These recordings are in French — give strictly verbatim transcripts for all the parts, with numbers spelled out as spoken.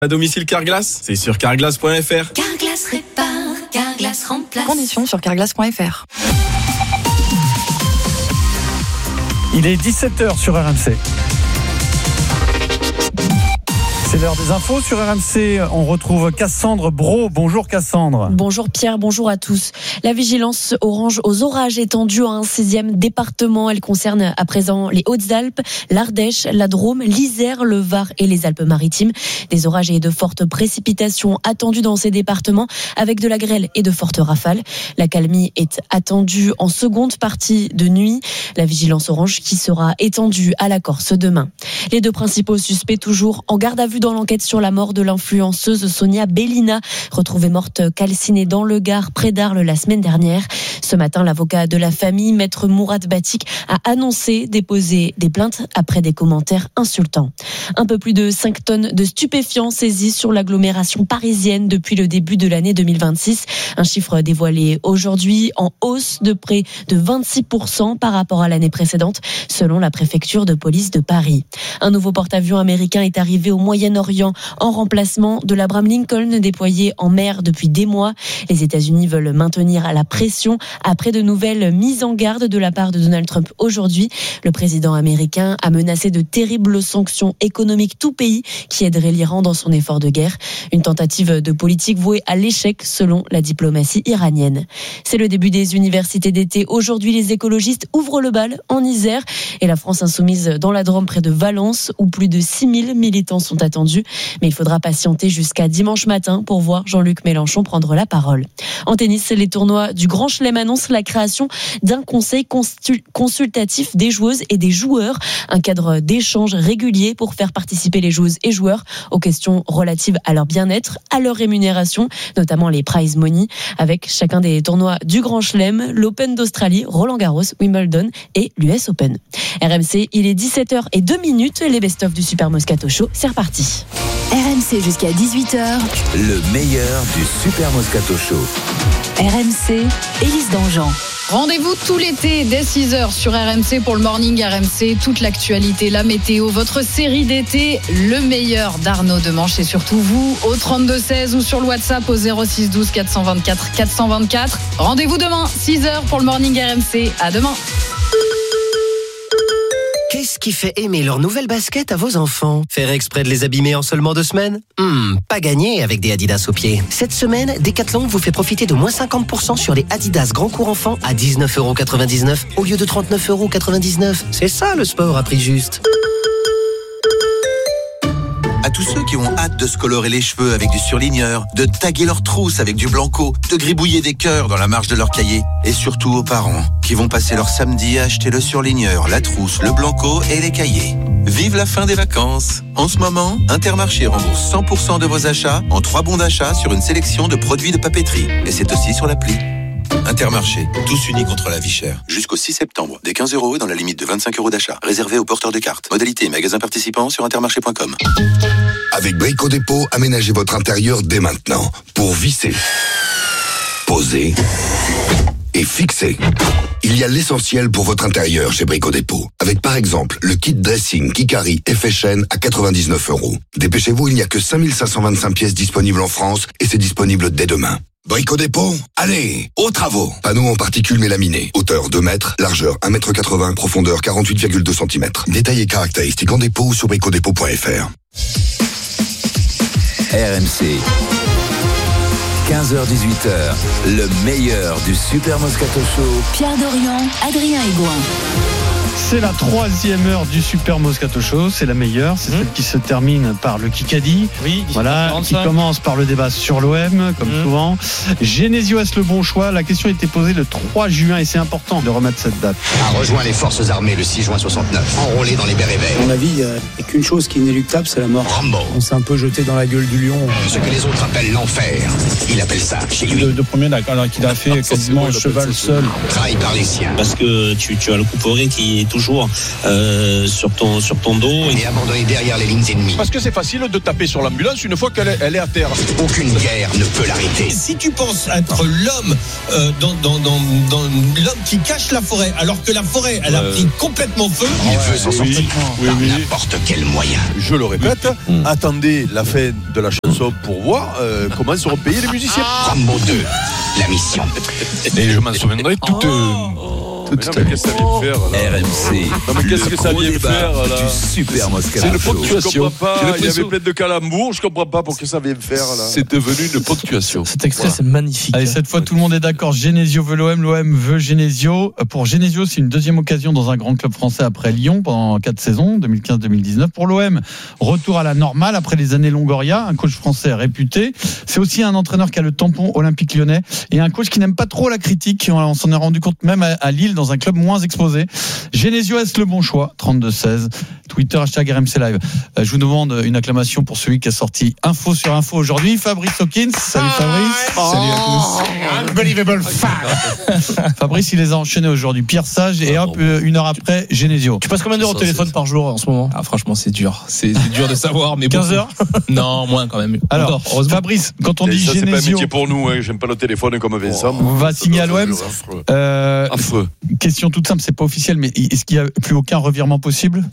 À domicile Carglass, c'est sur carglass point f r. Carglass répare, Carglass remplace. Conditions sur carglass point f r. Il est dix-sept heures sur R M C. C'est l'heure des infos sur R M C. On retrouve Cassandre Brault. Bonjour Cassandre. Bonjour Pierre, bonjour à tous. La vigilance orange aux orages étendue à un sixième département. Elle concerne à présent les Hautes-Alpes, l'Ardèche, la Drôme, l'Isère, le Var et les Alpes-Maritimes. Des orages et de fortes précipitations attendues dans ces départements avec de la grêle et de fortes rafales. L'accalmie est attendue en seconde partie de nuit. La vigilance orange qui sera étendue à la Corse demain. Les deux principaux suspects toujours en garde à vue dans l'enquête sur la mort de l'influenceuse Sonia Bellina, retrouvée morte calcinée dans le Gard près d'Arles la semaine dernière. Ce matin, l'avocat de la famille, maître Mourad Batik, a annoncé déposer des plaintes après des commentaires insultants. Un peu plus de cinq tonnes de stupéfiants saisis sur l'agglomération parisienne depuis le début de l'année deux mille vingt-six. Un chiffre dévoilé aujourd'hui en hausse de près de vingt-six pour cent par rapport à l'année précédente, selon la préfecture de police de Paris. Un nouveau porte-avions américain est arrivé au Moyen-Orient en remplacement de l'Abraham Lincoln déployé en mer depuis des mois. Les États-Unis veulent maintenir la pression après de nouvelles mises en garde de la part de Donald Trump aujourd'hui. Le président américain a menacé de terribles sanctions économiques tout pays qui aiderait l'Iran dans son effort de guerre. Une tentative de politique vouée à l'échec selon la diplomatie iranienne. C'est le début des universités d'été. Aujourd'hui, les écologistes ouvrent le bal en Isère et la France insoumise dans la Drôme près de Valence où plus de six mille militants sont attendus. Mais il faudra patienter jusqu'à dimanche matin pour voir Jean-Luc Mélenchon prendre la parole. En tennis, les tournois du Grand Chelem annoncent la création d'un conseil consultatif des joueuses et des joueurs. Un cadre d'échange régulier pour faire participer les joueuses et joueurs aux questions relatives à leur bien-être, à leur rémunération, notamment les prize money, avec chacun des tournois du Grand Chelem, l'Open d'Australie, Roland-Garros, Wimbledon et l'U S Open. R M C, il est dix-sept heures zéro deux minutes, les best-of du Super Moscato Show, c'est reparti. R M C jusqu'à dix-huit heures. Le meilleur du Super Moscato Show. R M C, Élise Dangean. Rendez-vous tout l'été dès six heures sur R M C pour le Morning R M C. Toute l'actualité, la météo, votre série d'été, le meilleur d'Arnaud Demanche et surtout vous au trente-deux seize ou sur le WhatsApp au zéro six douze quatre cent vingt-quatre quatre cent vingt-quatre. Rendez-vous demain, six heures pour le Morning R M C. À demain. Qu'est-ce qui fait aimer leur nouvelle basket à vos enfants? Faire exprès de les abîmer en seulement deux semaines? Hmm, pas gagné avec des Adidas aux pieds. Cette semaine, Decathlon vous fait profiter de moins cinquante pour cent sur les Adidas Grand Cours Enfants à dix-neuf euros quatre-vingt-dix-neuf au lieu de trente-neuf euros quatre-vingt-dix-neuf. C'est ça le sport à prix juste. À tous ceux qui ont hâte de se colorer les cheveux avec du surligneur, de taguer leurs trousses avec du blanco, de gribouiller des cœurs dans la marge de leur cahier. Et surtout aux parents qui vont passer leur samedi à acheter le surligneur, la trousse, le blanco et les cahiers. Vive la fin des vacances! En ce moment, Intermarché rembourse cent pour cent de vos achats en trois bons d'achat sur une sélection de produits de papeterie. Et c'est aussi sur l'appli. Intermarché, tous unis contre la vie chère. Jusqu'au six septembre, des quinze euros et dans la limite de vingt-cinq euros d'achat. Réservé aux porteurs de cartes. Modalité et magasins participants sur intermarché point com. Avec Brico Dépôt, aménagez votre intérieur dès maintenant pour visser, poser et fixer. Il y a l'essentiel pour votre intérieur chez Brico Dépôt. Avec par exemple le kit dressing Kikari Effet Chaîne à quatre-vingt-dix-neuf euros. Dépêchez-vous, il n'y a que cinq mille cinq cent vingt-cinq pièces disponibles en France et c'est disponible dès demain. Brico Dépôt, allez, aux travaux. Panneaux en particules mélaminées. Hauteur deux mètres, largeur un mètre quatre-vingts, profondeur quarante-huit virgule deux centimètres. Détails et caractéristiques en dépôt ou sur brico dépôt point f r. R M C. quinze heures dix-huit heures, le meilleur du Super Moscato Show. Pierre Dorian, Adrien Aigouin. C'est la troisième heure du Super Moscato Show, c'est la meilleure, c'est mmh. celle qui se termine par le Kikadi. Oui, voilà, qui commence par le débat sur l'O M, comme mmh. souvent. Genesio est le bon choix. La question a été posée le trois juin et c'est important de remettre cette date. A rejoint les forces armées le six juin soixante-neuf, enrôlé dans les bérets verts. À mon avis, il n'y a qu'une chose qui est inéluctable, c'est la mort. Rambo. On s'est un peu jeté dans la gueule du lion. Ce que les autres appellent l'enfer, il appelle ça chez lui. De, de premier, alors qu'il a fait quasiment un cheval seul. Trahi par les siens. Parce que tu, tu as le Coupeauret qui est toujours euh, sur ton sur ton dos et abandonné derrière les lignes ennemies. Parce que c'est facile de taper sur l'ambulance une fois qu'elle est, elle est à terre. Aucune guerre ne peut l'arrêter. Si tu penses être l'homme euh, dans, dans, dans, dans l'homme qui cache la forêt, alors que la forêt elle a euh... pris complètement feu, il ouais, veut s'en sortir oui, par oui. n'importe quel moyen. Je le répète, mmh. attendez la fin de la chanson pour voir euh, comment seront payés les musiciens. Ah. Rambo deux, la mission. Et je m'en souviendrai toute. Oh. Mais non, mais qu'est-ce que ça vient faire là R M C. Non, mais qu'est-ce que ça vient faire là du Super Moscato. C'est une ponctuation. Je comprends pas. Il y avait plein de calembours. Je comprends pas pour que ça vient faire là. C'est devenu une ponctuation. Cet extrait, voilà. C'est magnifique. Allez, cette fois, tout le monde est d'accord. Genesio veut l'O M, l'O M veut Genesio. Pour Genesio, c'est une deuxième occasion dans un grand club français après Lyon pendant quatre saisons, deux mille quinze deux mille dix-neuf. Pour l'O M, retour à la normale après les années Longoria, un coach français réputé. C'est aussi un entraîneur qui a le tampon olympique lyonnais et un coach qui n'aime pas trop la critique. On s'en est rendu compte même à Lille, dans un club moins exposé. Genesio, est-ce le bon choix? trente-deux seize. Twitter, hashtag R M C Live. Euh, je vous demande une acclamation pour celui qui a sorti info sur info aujourd'hui, Fabrice Hawkins. Salut Fabrice. Oh, salut à tous. Unbelievable fact. Fabrice, il les a enchaînés aujourd'hui. Pierre Sage et hop, une heure après, Genesio. Tu passes combien d'heures au téléphone c'est... par jour en ce moment? Ah, franchement, c'est dur. C'est, c'est dur de savoir, mais quinze heures. Non, moins quand même. Alors, encore, Fabrice, quand on dit ça, Genesio, c'est pas un métier pour nous. Hein. J'aime pas le téléphone comme Vincent. On va signer à l'O M. Euh, affreux. Question toute simple, c'est pas officiel, mais est-ce qu'il y a plus aucun revirement possible?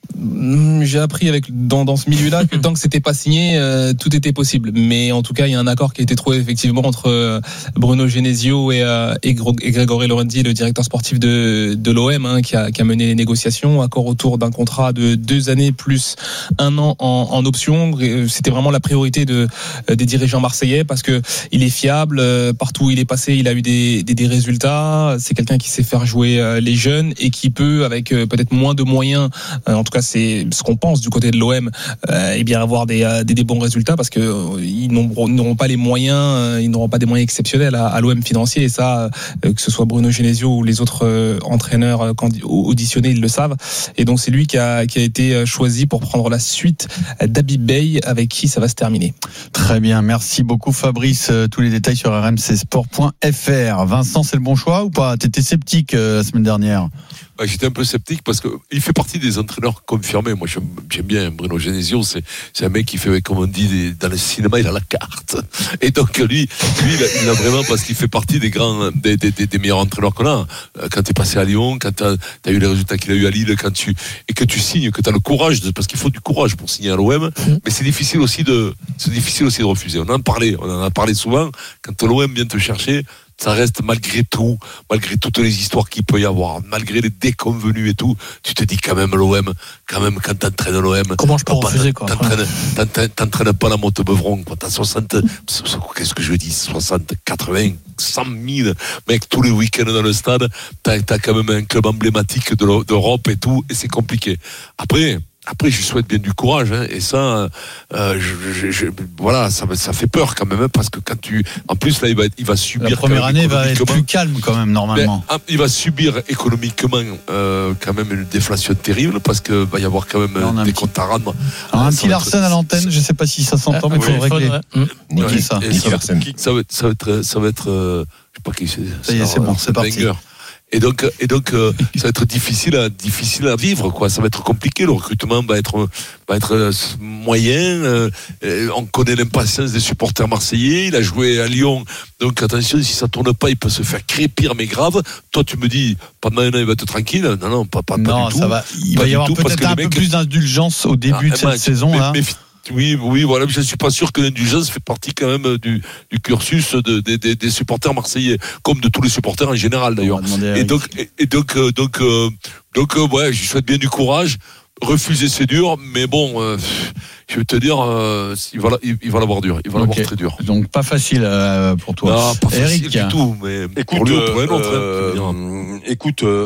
J'ai appris avec dans, dans ce milieu-là que tant que c'était pas signé, euh, tout était possible. Mais en tout cas, il y a un accord qui a été trouvé effectivement entre euh, Bruno Genesio et, euh, et, et Grégory Lorenzi, le directeur sportif de, de l'O M, hein, qui, a, qui a mené les négociations. Accord autour d'un contrat de deux années plus un an en, en option. C'était vraiment la priorité de, des dirigeants marseillais parce que il est fiable. Partout où il est passé, il a eu des, des, des résultats. C'est quelqu'un qui sait faire jouer les jeunes et qui peut, avec peut-être moins de moyens, en tout cas c'est ce qu'on pense du côté de l'O M, euh, et bien avoir des, des, des bons résultats parce que euh, ils n'auront, n'auront pas les moyens, euh, ils n'auront pas des moyens exceptionnels à, à l'O M financier et ça, euh, que ce soit Bruno Genesio ou les autres euh, entraîneurs euh, auditionnés, ils le savent. Et donc c'est lui qui a, qui a été choisi pour prendre la suite d'Habib Beye avec qui ça va se terminer. Très bien, merci beaucoup Fabrice. Tous les détails sur r m c sport point f r. Vincent, c'est le bon choix ou pas? T'étais sceptique euh, la semaine dernière. Bah, j'étais un peu sceptique parce que il fait partie des entraîneurs confirmés. Moi, j'aime, j'aime bien Bruno Genesio. C'est, c'est un mec qui fait, comme on dit, des, dans le cinéma, il a la carte. Et donc, lui, lui, il a, il a vraiment, parce qu'il fait partie des grands, des, des, des, des meilleurs entraîneurs qu'on a. Quand t'es passé à Lyon, quand t'as, t'as eu les résultats qu'il a eu à Lille, quand tu, et que tu signes, que t'as le courage de, parce qu'il faut du courage pour signer à l'O M. Mmh. Mais c'est difficile aussi de, c'est difficile aussi de refuser. On en a parlé, on en a parlé souvent. Quand l'O M vient te chercher, ça reste malgré tout, malgré toutes les histoires qu'il peut y avoir, malgré les déconvenus et tout, tu te dis quand même l'O M, quand même quand t'entraînes l'O M. Comment je peux refuser quoi? T'entraînes, t'entraînes, t'entraînes pas la Motte-Beuvron, quoi. T'as soixante, qu'est-ce que je dis, soixante, quatre-vingts, cent mille mecs tous les week-ends dans le stade. T'as, t'as quand même un club emblématique de d'Europe et tout, et c'est compliqué. Après, Après, je lui souhaite bien du courage, hein, et ça, euh, je, je, je, voilà, ça, ça fait peur quand même, hein, parce que quand tu, en plus là, il va, il va subir. La première année va être plus calme quand même normalement. Ben, il va subir économiquement euh, quand même une déflation terrible, parce que va y avoir quand même non, des comptes à rendre. Alors, un petit Larsen à l'antenne, je sais pas si ça s'entend, ah, mais il faut oui, régler. Ouais. Mmh. Ouais, ça. Ça, va, ça va être, ça va être, ça va être, euh, je sais pas qui c'est. Ça y est, c'est bon, c'est parti. Et donc, et donc, euh, ça va être difficile à, difficile à vivre, quoi. Ça va être compliqué. Le recrutement va être, va être moyen. Euh, on connaît l'impatience des supporters marseillais. Il a joué à Lyon. Donc, attention, si ça tourne pas, il peut se faire crépir, mais grave. Toi, tu me dis, pendant un an, il va être tranquille. Non, non, pas, pas, non, pas du ça tout. Va. Il pas va y avoir peut-être un peu plus d'indulgence au début ah, de cette match, saison, là. Mais, Oui, oui, voilà. Je ne suis pas sûr que l'indulgence fait partie quand même du, du cursus de, de, de, des supporters marseillais, comme de tous les supporters en général d'ailleurs. Et donc, et, et donc, euh, donc, euh, donc, euh, ouais, je souhaite bien du courage. Refuser, c'est dur, mais bon, euh, je vais te dire, euh, il va, il, il va l'avoir dur, il va okay. l'avoir très dur. Donc pas facile euh, pour toi. Non, pas Eric. facile du tout, mais écoute, pour lui, euh, pour un autre, euh, hein, écoute, euh,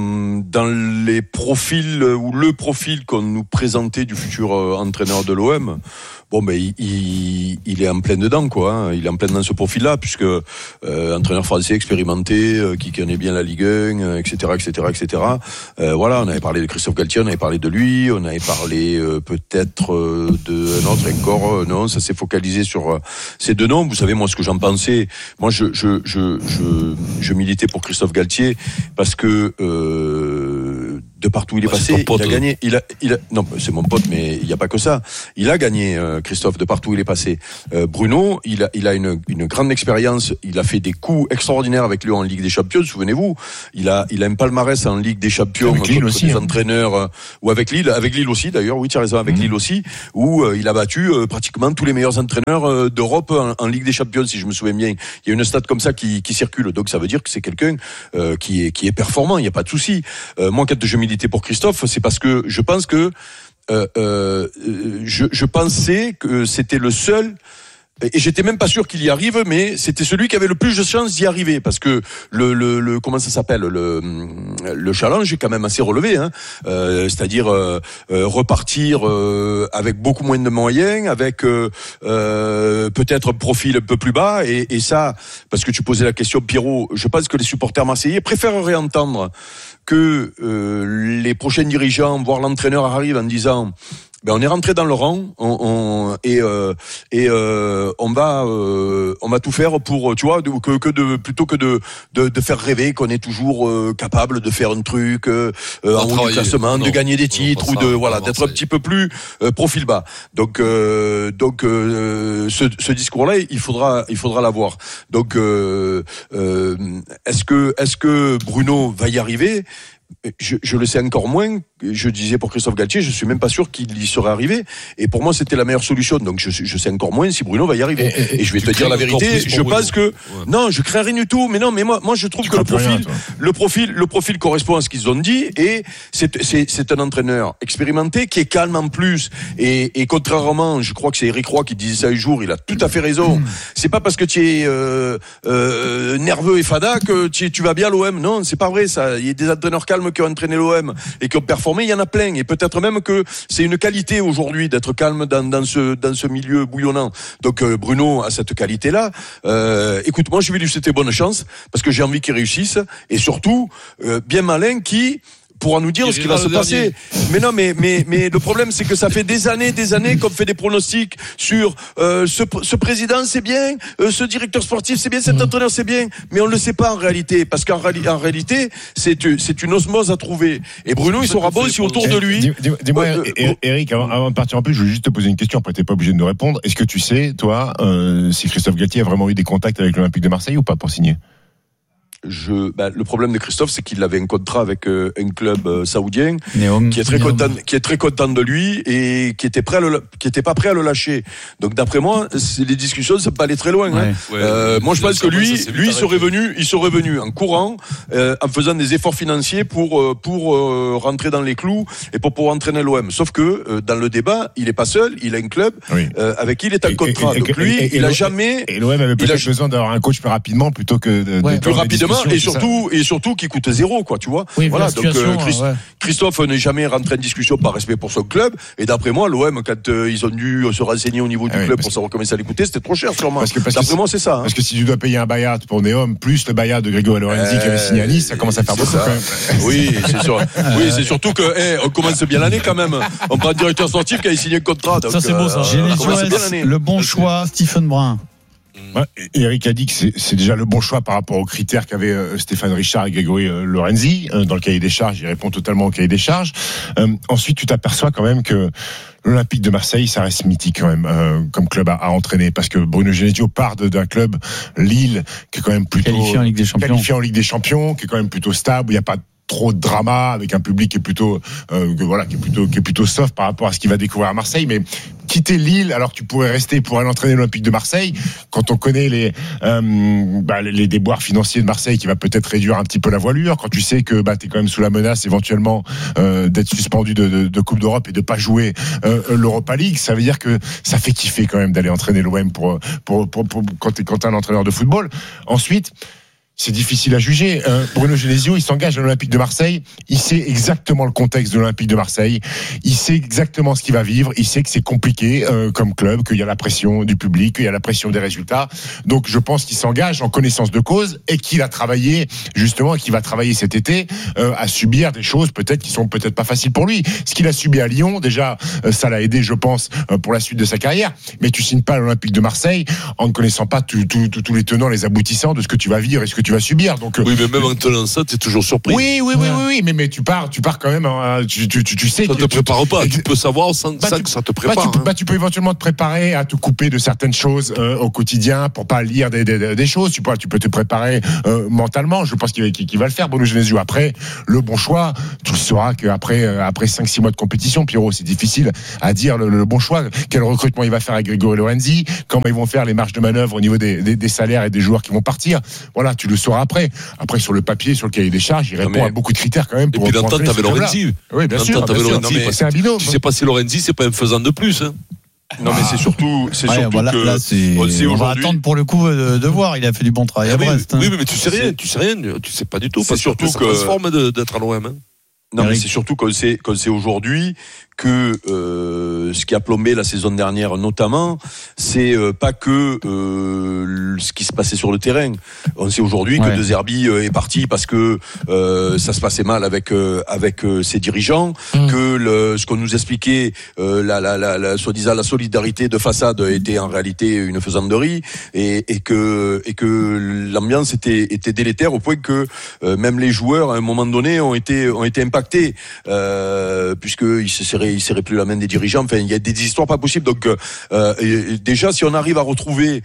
dans les profils ou le profil qu'on nous présentait du futur euh, entraîneur de l'O M. Bon, ben il, il, il est en plein dedans, quoi. Hein. Il est en plein dans ce profil-là, puisque euh, entraîneur français expérimenté, euh, qui connaît bien la Ligue un, euh, et cetera, et cetera, et cetera. Euh, voilà, on avait parlé de Christophe Galtier, on avait parlé de lui, on avait parlé euh, peut-être euh, d'un autre encore. Euh, non, ça s'est focalisé sur euh, ces deux noms. Vous savez, moi, ce que j'en pensais, moi, je je je je, je militais pour Christophe Galtier parce que. Euh, de partout où il est bah, passé, pote, il a gagné. Il a, il a, non, c'est mon pote, mais il n'y a pas que ça. Il a gagné, euh, Christophe, de partout où il est passé. Euh, Bruno, il a, il a une, une grande expérience. Il a fait des coups extraordinaires avec Lyon en Ligue des Champions. Souvenez-vous, il a, il a un palmarès en Ligue des Champions avec Lille aussi, des hein. entraîneurs euh, ou avec Lille, avec Lille aussi d'ailleurs. Oui, tu as raison, avec mmh. Lille aussi, où euh, il a battu euh, pratiquement tous les meilleurs entraîneurs euh, d'Europe en, en Ligue des Champions, si je me souviens bien. Il y a une stat comme ça qui, qui circule, donc ça veut dire que c'est quelqu'un euh, qui est, qui est performant. Il n'y a pas de souci. Euh, moi, quand je militais pour Christophe, c'est parce que je pense que euh, euh, je, je pensais que c'était le seul. Et j'étais même pas sûr qu'il y arrive, mais c'était celui qui avait le plus de chances d'y arriver, parce que le, le, le comment ça s'appelle, le, le challenge est quand même assez relevé, hein. Euh, c'est-à-dire euh, euh, repartir euh, avec beaucoup moins de moyens, avec euh, euh, peut-être un profil un peu plus bas, et, et ça, parce que tu posais la question, Pierrot, je pense que les supporters marseillais préféreraient entendre que euh, les prochains dirigeants, voire l'entraîneur arrive en disant. Ben on est rentré dans le rang, on, on et euh, et euh, on va euh, on va tout faire pour, tu vois, que que de plutôt que de de, de faire rêver qu'on est toujours euh, capable de faire un truc euh, en haut du classement, non, de gagner des titres ou de ça, voilà d'être un petit peu plus euh, profil bas. Donc euh, donc euh, ce, ce discours-là, il faudra il faudra l'avoir. Donc euh, euh, est-ce que est-ce que Bruno va y arriver? Je, je le sais encore moins. Je disais pour Christophe Galtier, je suis même pas sûr qu'il y serait arrivé. Et pour moi, c'était la meilleure solution. Donc, je, je sais encore moins si Bruno va y arriver. Et, et, et je vais te dire la vérité. Je Bruno. pense que ouais. non, je crains rien du tout. Mais non, mais moi, moi, je trouve tu que le profil, rien, le profil, le profil correspond à ce qu'ils ont dit. Et c'est, c'est, c'est un entraîneur expérimenté qui est calme en plus. Et, et contrairement, je crois que c'est Eric Roy qui disait ça un jour. Il a tout à fait raison. Mmh. C'est pas parce que tu es euh, euh, nerveux et fada que tu, tu vas bien à l'O M. Non, c'est pas vrai. Ça, il y a des entraîneurs calmes qui ont entraîné l'O M et qui ont performé, il y en a plein. Et peut-être même que c'est une qualité aujourd'hui d'être calme dans, dans ce dans ce milieu bouillonnant. Donc euh, Bruno a cette qualité-là. Euh, écoute, moi je vais lui souhaiter bonne chance parce que j'ai envie qu'il réussisse et surtout euh, bien malin qui pourra nous dire ce qui va se passer. Mais non, mais mais mais le problème c'est que ça fait des années, des années qu'on fait des pronostics sur euh, ce ce président c'est bien, euh, ce directeur sportif c'est bien, cet entraîneur c'est bien, mais on le sait pas en réalité, parce qu'en réali- en réalité c'est c'est une osmose à trouver. Et Bruno il sera bon si autour de lui. Dis-moi, dis-moi euh, Eric, avant, avant de partir en plus, je veux juste te poser une question. Après t'es pas obligé de nous répondre. Est-ce que tu sais, toi, euh, si Christophe Galtier a vraiment eu des contacts avec l'Olympique de Marseille ou pas pour signer? Je, bah, le problème de Christophe, c'est qu'il avait un contrat avec euh, un club euh, saoudien Néom, qui est très Néom. content, qui est très content de lui et qui était prêt à le, qui était pas prêt à le lâcher. Donc d'après moi, les discussions ça peut aller très loin. Ouais. Hein. Ouais, euh, moi je pense que lui, ça, lui serait venu, il serait venu en courant, euh, en faisant des efforts financiers pour euh, pour euh, rentrer dans les clous et pour pouvoir entraîner l'O M. Sauf que euh, dans le débat, il est pas seul, il a un club oui. euh, avec qui il est en contrat. Et, et, Donc lui, et, et, il a jamais. Et l'O M avait peut-être a... besoin d'avoir un coach plus rapidement plutôt que de, ouais. de plus rapidement. Et surtout, et surtout qui coûte zéro, quoi, tu vois. Oui, voilà. Donc euh, Christ, ouais. Christophe n'est jamais rentré en discussion par respect pour son club. Et d'après moi, l'O M, quand euh, ils ont dû se renseigner au niveau du ah oui, club pour savoir comment ça allait coûter, c'était trop cher, sûrement. Parce que, parce d'après que moi, c'est ça. Hein. Parce que si tu dois payer un Bayard pour Neom plus le Bayard de Grégory Lorenzi euh, qui avait signé à Nice, ça commence à faire beaucoup. Quand même. Oui, c'est sûr. Oui, c'est surtout que, hey, on commence bien l'année quand même. On prend un directeur sportif qui a signé un contrat. Donc, ça c'est beau, ça. Euh, le bon choix, Stephen Brun. Ouais, Eric a dit que c'est, c'est déjà le bon choix par rapport aux critères qu'avaient euh, Stéphane Richard et Grégory euh, Lorenzi euh, dans le cahier des charges. Il répond totalement au cahier des charges. Euh, ensuite, tu t'aperçois quand même que l'Olympique de Marseille, ça reste mythique quand même euh, comme club à, à entraîner, parce que Bruno Genesio part de, d'un club Lille qui est quand même plutôt qualifié en Ligue des Champions, qualifié en Ligue des Champions, qui est quand même plutôt stable. Il n'y a pas trop de drama, avec un public qui est plutôt euh, voilà qui est plutôt qui est plutôt soft par rapport à ce qu'il va découvrir à Marseille. Mais quitter Lille alors que tu pourrais rester pour aller entraîner l'Olympique de Marseille, quand on connaît les euh, bah, les déboires financiers de Marseille qui va peut-être réduire un petit peu la voilure, quand tu sais que bah t'es quand même sous la menace éventuellement euh, d'être suspendu de, de, de Coupe d'Europe et de pas jouer euh, l'Europa League, ça veut dire que ça fait kiffer quand même d'aller entraîner l'O M pour pour pour, pour quand t'es quand t'es un entraîneur de football. Ensuite, c'est difficile à juger. Euh, Bruno Genesio, il s'engage à l'Olympique de Marseille. Il sait exactement le contexte de l'Olympique de Marseille. Il sait exactement ce qu'il va vivre. Il sait que c'est compliqué euh, comme club, qu'il y a la pression du public, qu'il y a la pression des résultats. Donc, je pense qu'il s'engage en connaissance de cause et qu'il a travaillé justement, et qu'il va travailler cet été euh, à subir des choses peut-être qui sont peut-être pas faciles pour lui. Ce qu'il a subi à Lyon, déjà, euh, ça l'a aidé, je pense, euh, pour la suite de sa carrière. Mais tu signes pas à l'Olympique de Marseille en ne connaissant pas tous les tenants, les aboutissants de ce que tu vas vivre et ce que tu vas subir. Donc, oui, mais même en tenant ça, t'es toujours surpris. Oui, oui, oui, oui, oui, mais, mais tu pars, tu pars quand même, hein, tu, tu, tu, tu sais. Ça que te prépare pas, tu peux savoir sans, bah, sans tu, que ça te prépare. Bah, tu, hein. bah, tu peux éventuellement te préparer à te couper de certaines choses euh, au quotidien pour pas lire des, des, des choses. Tu peux, tu peux te préparer euh, mentalement. Je pense qu'il, qu'il, qu'il va le faire, Bruno Genesio. Après, le bon choix, tu le sauras qu'après euh, après cinq six mois de compétition, Pierrot, c'est difficile à dire le, le bon choix. Quel recrutement il va faire avec Grégory Lorenzi, comment ils vont faire les marges de manœuvre au niveau des, des, des salaires et des joueurs qui vont partir. Voilà, tu le sauras après. Après, sur le papier, sur le cahier des charges, il répond mais... à beaucoup de critères quand même. Pour, et puis l'entente, t'avais Lorenzi. Oui, bien sûr. T'avais Lorenzi. C'est un binôme. Tu sais pas si Lorenzi, c'est pas un faisant de plus. Hein. Non, mais c'est surtout, c'est ouais, surtout voilà, que là, c'est, on, on va attendre pour le coup de, de voir. Il a fait du bon travail ah à oui, Brest. Oui, hein. mais, mais tu sais rien, tu sais rien, tu sais pas du tout. C'est surtout que, que ça transforme de, d'être à l'O M. Hein. Non, mais c'est surtout qu'on sait, qu'on sait aujourd'hui que euh, ce qui a plombé la saison dernière notamment, c'est euh, pas que euh, ce qui se passait sur le terrain. On sait aujourd'hui ouais. que De Zerbi euh, est parti parce que euh, ça se passait mal avec euh, avec euh, ses dirigeants, mmh. que le, ce qu'on nous expliquait, euh, la, la, la, la soi-disant la solidarité de façade était en réalité une faisanderie, et, et que et que l'ambiance était était délétère au point que euh, même les joueurs à un moment donné ont été ont été impactés euh, puisque ils se seraient il serrait plus la main des dirigeants. Enfin, il y a des histoires pas possibles. Donc, euh, et, et déjà, si on arrive à retrouver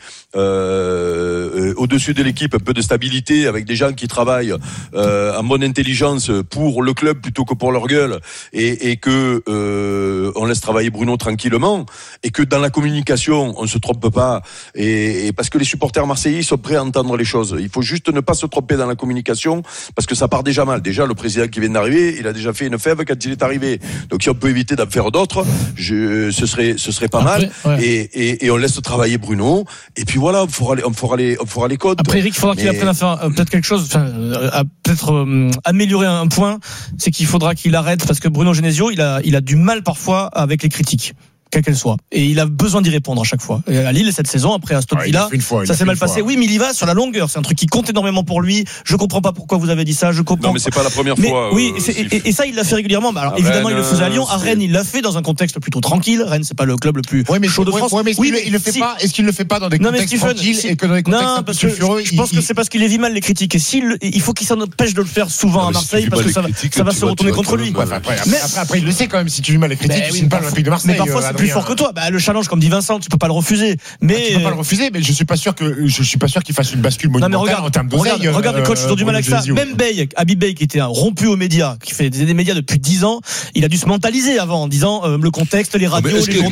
euh, au-dessus de l'équipe un peu de stabilité avec des gens qui travaillent euh, en bonne intelligence pour le club plutôt que pour leur gueule, et, et que euh, on laisse travailler Bruno tranquillement, et que dans la communication, on se trompe pas, et, et parce que les supporters marseillais sont prêts à entendre les choses. Il faut juste ne pas se tromper dans la communication, parce que ça part déjà mal. Déjà, le président qui vient d'arriver, il a déjà fait une fève quand il est arrivé. Donc, si on peut éviter d'en faire d'autres, je, ce serait, ce serait pas Après, mal. Ouais. Et, et, et on laisse travailler Bruno. Et puis voilà, on fera les, on fera les, on fera les codes. Après, Eric, il faudra Mais... qu'il apprenne à faire euh, peut-être quelque chose, enfin, euh, à peut-être euh, améliorer un point. C'est qu'il faudra qu'il arrête, parce que Bruno Genesio, il a, il a du mal parfois avec les critiques, quelle qu'elle soit. Et il a besoin d'y répondre à chaque fois. Et à Lille, cette saison, après Aston ouais, Villa, fois, ça s'est mal passé. Oui, mais il y va sur la longueur. C'est un truc qui compte énormément pour lui. Je comprends pas pourquoi vous avez dit ça. Je comprends. Non, mais c'est pas la première mais, fois. Oui, euh, et, et, et ça, il l'a fait régulièrement. Alors, à évidemment, Rennes, il le faisait à Lyon. À Rennes, il l'a fait dans un contexte plutôt tranquille. Rennes, c'est pas le club le plus ouais, mais, chaud de France. Ouais, mais est-ce, oui, mais il le fait si. pas, est-ce qu'il le fait pas dans des non, contextes Stephen, tranquilles si. et que dans des contextes non, un peu parce que sulfureux, je pense que c'est parce qu'il vit mal les critiques. Et s'il, il faut qu'il s'en empêche de le faire souvent à Marseille, parce que ça va se retourner contre lui. Après, il le sait quand même. Si tu vis mal les critiques, tu signes pas l'Olympique de Marseille. Mais parfois, c'est plus fort que toi. Le challenge, comme dit Vincent, tu peux pas le refuser. Mais ah, tu peux pas le refuser, mais je suis pas sûr que je suis pas sûr qu'il fasse une bascule monumentale non, mais regarde, en termes d'oseille. Regarde, regarde les coachs, ils ont du mal avec ça. Même Bey, Habib Bey, qui était un rompu aux médias, qui fait des médias depuis dix ans, il a dû se mentaliser avant en disant euh, le contexte, les radios, les journaux.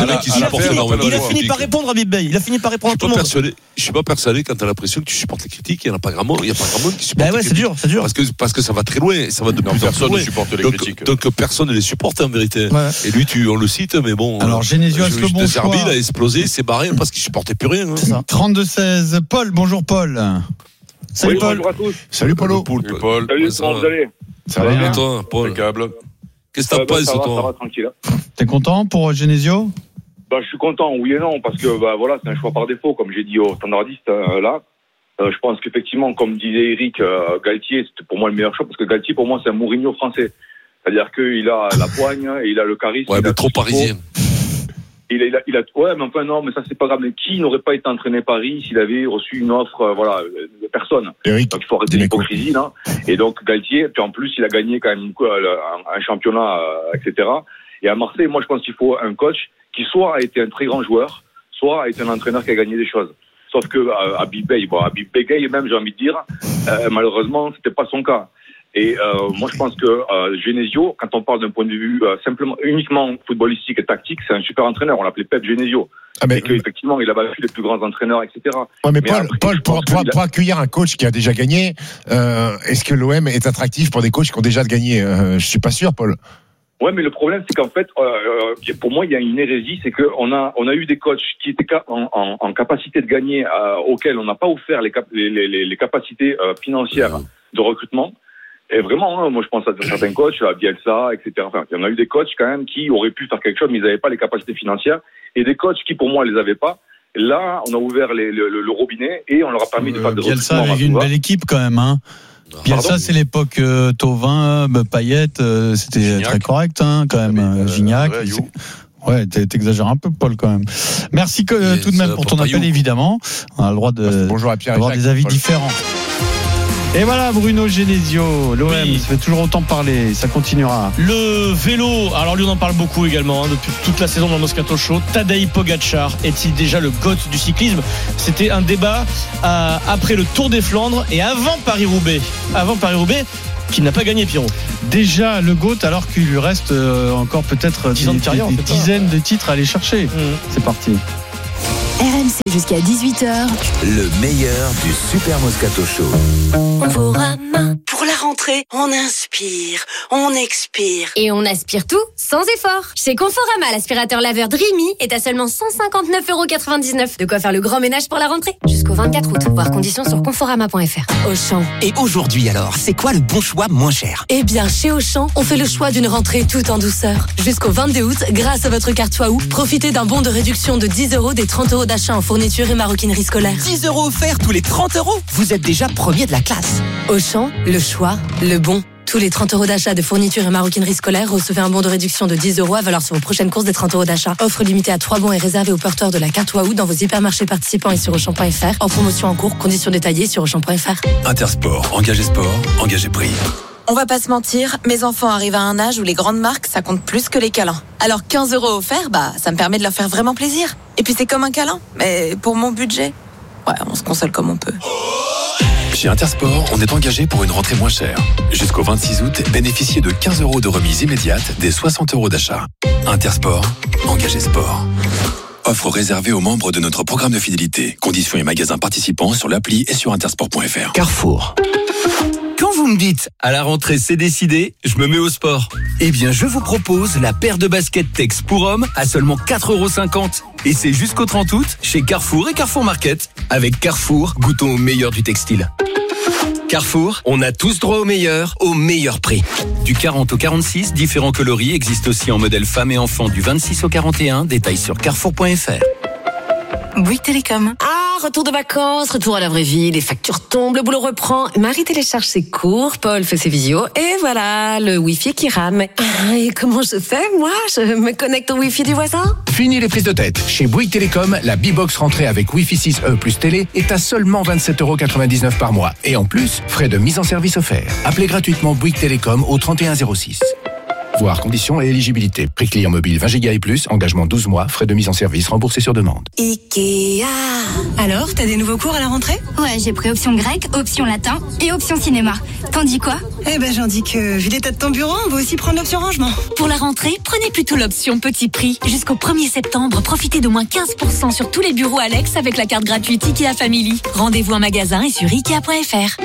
Il a fini par répondre à Habib Bey. Il a fini par répondre à tout le monde. Je suis pas persuadé quand t'as l'impression que tu supportes les critiques, il y en a pas grand monde, il y a pas grand monde qui supporte. Ben ouais, c'est dur, c'est dur. Parce que parce que ça va très loin, ça va de plus en plus loin. Donc personne ne les supporte en vérité. Et lui, tu on le cite, mais bon. Alors Genesio, est-ce que bon choix? Il a explosé, c'est barré parce qu'il supportait plus rien. Hein. C'est ça. trente-deux seize. Paul, bonjour Paul. Salut oui, Paul. Bonjour à tous. Salut Paulo. Salut Paul. Salut, comment vous allez? Ça va bien toi, Paul. Impeccable. Qu'est-ce que t'en penses, toi? Ça va, tranquille. T'es content pour Genesio? Bah, je suis content, oui et non, parce que bah voilà, c'est un choix par défaut, comme j'ai dit au standardiste euh, là. Euh, je pense qu'effectivement, comme disait Eric, euh, Galtier, c'était pour moi le meilleur choix, parce que Galtier, pour moi, c'est un Mourinho français. C'est-à-dire qu'il a la poigne, et il a le charisme. Ouais, mais trop parisien. Il a, il a, il a, ouais, mais enfin non, mais ça c'est pas grave. Mais qui n'aurait pas été entraîné Paris s'il avait reçu une offre, euh, voilà, de personne. Eric, donc il faut arrêter l'hypocrisie là. Et donc Galtier, puis en plus il a gagné quand même quoi, un, un championnat, euh, et cetera. Et à Marseille, moi je pense qu'il faut un coach qui soit a été un très grand joueur, soit a été un entraîneur qui a gagné des choses. Sauf que euh, Habib Bey, bon, Habib Bey même, j'ai envie de dire, euh, malheureusement c'était pas son cas. Et euh, moi, je pense que euh, Genesio, quand on parle d'un point de vue euh, simplement uniquement footballistique et tactique, c'est un super entraîneur. On l'appelait Pep Genesio. Ah mais, et qu'effectivement, il a battu les plus grands entraîneurs, et cetera. Ouais, mais, mais Paul, après, Paul pour, pour, pour accueillir un coach qui a déjà gagné, euh, est-ce que l'O M est attractif pour des coachs qui ont déjà gagné? euh, Je suis pas sûr, Paul. Ouais, mais le problème, c'est qu'en fait, euh, pour moi, il y a une hérésie, c'est qu'on a, on a eu des coachs qui étaient en, en, en capacité de gagner, euh, auxquels on n'a pas offert les, cap- les, les, les capacités euh, financières de recrutement. Et vraiment, hein, moi je pense à certains coachs, à Bielsa, et cetera. Enfin, il y en a eu des coachs quand même qui auraient pu faire quelque chose, mais ils n'avaient pas les capacités financières. Et des coachs qui, pour moi, les avaient pas. Là, on a ouvert les, le, le robinet et on leur a permis euh, de faire des Bielsa recrutements. Bielsa avait une belle équipe quand même, hein. Bielsa, c'est l'époque euh, Thauvin, Payet, euh, c'était Gignac. Très correct, hein, quand même. Euh, Gignac. Ouais, t'exagères un peu, Paul, quand même. Merci que, tout de même pour ton appel, évidemment. On a le droit de, bonjour à Pierre d'avoir Jacques, des avis Paul. différents. Et voilà Bruno Genesio, l'O M, Oui. ça fait toujours autant parler, ça continuera. Le vélo, alors lui on en parle beaucoup également hein, depuis toute la saison dans le Moscato Show. Tadej Pogacar est-il déjà le GOAT du cyclisme? C'était un débat euh, après le Tour des Flandres et avant Paris-Roubaix. Avant Paris-Roubaix, qu'il n'a pas gagné, Pierrot. Déjà le GOAT alors qu'il lui reste euh, encore peut-être dix ans de carrière, des, des dizaines de titres à aller chercher. Mmh. C'est parti. R M C jusqu'à dix-huit heures. Le meilleur du Super Moscato Show. Conforama. Pour la rentrée, on inspire, on expire. Et on aspire tout sans effort. Chez Conforama, l'aspirateur laveur Dreamy est à seulement cent cinquante-neuf euros quatre-vingt-dix-neuf. De quoi faire le grand ménage pour la rentrée. Jusqu'au vingt-quatre août. Voir conditions sur conforama point f r. Auchan. Et aujourd'hui alors, c'est quoi le bon choix moins cher? Eh bien, chez Auchan, on fait le choix d'une rentrée tout en douceur. Jusqu'au vingt-deux août, grâce à votre carte Waouh, profitez d'un bon de réduction de dix euros des trente euros d'achat en fourniture et maroquinerie scolaire. dix euros offerts tous les trente euros. Vous êtes déjà premier de la classe. Auchan, le choix, le bon. Tous les trente euros d'achat de fourniture et maroquinerie scolaire, recevez un bon de réduction de dix euros à valeur sur vos prochaines courses des trente euros d'achat. Offre limitée à trois bons et réservée aux porteurs de la carte Waouh dans vos hypermarchés participants et sur Auchan point f r. En promotion en cours, conditions détaillées sur Auchan point f r. Intersport, engagé sport, engagé prix. On va pas se mentir, mes enfants arrivent à un âge où les grandes marques, ça compte plus que les câlins. Alors quinze euros offerts, bah, ça me permet de leur faire vraiment plaisir. Et puis c'est comme un câlin, mais pour mon budget, ouais, on se console comme on peut. Chez Intersport, on est engagé pour une rentrée moins chère. Jusqu'au vingt-six août, bénéficiez de quinze euros de remise immédiate des soixante euros d'achat. Intersport, engagé sport. Offre réservée aux membres de notre programme de fidélité. Conditions et magasins participants sur l'appli et sur intersport point f r. Carrefour. Quand vous me dites « à la rentrée c'est décidé, je me mets au sport », eh bien je vous propose la paire de baskets Tex pour hommes à seulement quatre euros cinquante. Et c'est jusqu'au trente août chez Carrefour et Carrefour Market. Avec Carrefour, goûtons au meilleur du textile. Carrefour, on a tous droit au meilleur, au meilleur prix. Du quarante au quarante-six, différents coloris existent aussi en modèle femmes et enfants du vingt-six au quarante et un. Détails sur carrefour point f r. Bouygues Télécom. Ah, retour de vacances, retour à la vraie vie, les factures tombent, le boulot reprend. Marie télécharge ses cours, Paul fait ses visios, et voilà, le Wi-Fi qui rame. Ah, et comment je fais, moi? Je me connecte au Wi-Fi du voisin? Fini les prises de tête. Chez Bouygues Télécom, la B-Box rentrée avec Wi-Fi six E plus télé est à seulement vingt-sept euros quatre-vingt-dix-neuf par mois. Et en plus, frais de mise en service offerts. Appelez gratuitement Bouygues Télécom au trente et un zéro six. Voir conditions et éligibilité. Prix client mobile vingt gigas et plus, engagement douze mois, frais de mise en service remboursés sur demande. Ikea. Alors, t'as des nouveaux cours à la rentrée? Ouais, j'ai pris option grec, option latin et option cinéma. T'en dis quoi? Eh ben, j'en dis que, vu l'état de ton bureau, on va aussi prendre l'option rangement. Pour la rentrée, prenez plutôt l'option petit prix. Jusqu'au premier septembre, profitez d'au moins quinze pour cent sur tous les bureaux Alex avec la carte gratuite Ikea Family. Rendez-vous en magasin et sur ikea point f r.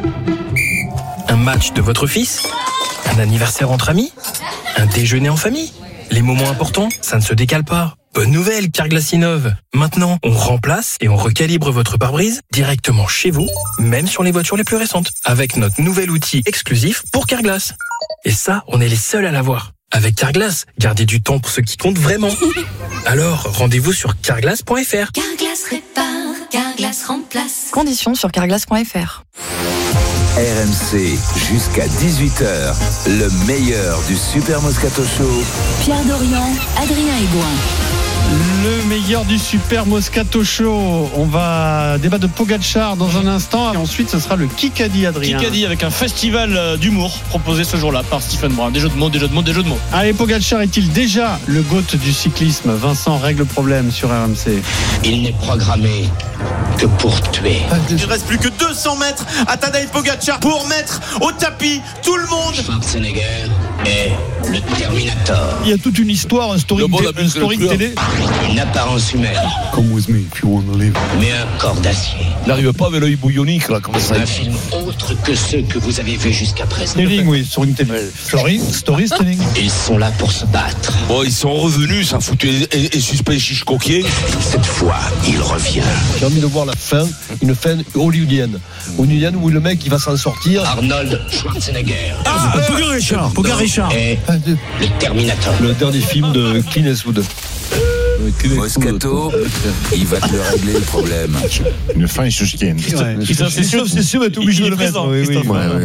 Un match de votre fils? Un anniversaire entre amis? Un déjeuner en famille? Les moments importants, ça ne se décale pas. Bonne nouvelle, Carglass innove. Maintenant, on remplace et on recalibre votre pare-brise directement chez vous, même sur les voitures les plus récentes, avec notre nouvel outil exclusif pour Carglass. Et ça, on est les seuls à l'avoir. Avec Carglass, gardez du temps pour ce qui compte vraiment. Alors, rendez-vous sur carglass point f r. Carglass répare, Carglass remplace. Conditions sur carglass point f r. R M C jusqu'à dix-huit heures, le meilleur du Super Moscato Show. Pierre Dorian, Adrien Aigouin. Le meilleur du Super Moscato Show. On va débattre de Pogacar dans un instant et ensuite ce sera le Kikadi, Adrien. Kikadi avec un festival d'humour proposé ce jour-là par Stephen Brun. Des jeux de mots, des jeux de mots, des jeux de mots. Allez, Pogacar est-il déjà le GOAT du cyclisme? Vincent règle le problème sur R M C. Il n'est programmé que pour tuer. Il ne reste plus que deux cents mètres à Tadej Pogacar pour mettre au tapis tout le monde. Schwarzenegger est le Terminator. Il y a toute une histoire, un storytelling story télé. Une apparence humaine. Come with me if you want to live. Mais un corps d'acier. N'arrive pas avec l'œil bouillonique là comme ça. Un film autre que ceux que vous avez vus jusqu'à présent. Storytelling, oui, sur une télé. Story, storytelling. Ils sont là pour se battre. Bon, ils sont revenus, ça foutait et, et suspect chiche coquet. Cette fois, il revient. J'ai envie de voir la fin, une fin hollywoodienne. Hollywoodienne où le mec il va s'en sortir. Arnold Schwarzenegger. Ah, euh, Pogar Richard. Pogar Richard. Et le Terminator. Le dernier film de Clint Eastwood. Moscato, il va te le régler le problème. Une fin et chouchienne. C'est sûr, c'est sûr, être obligé de le mettre. Oui, oui.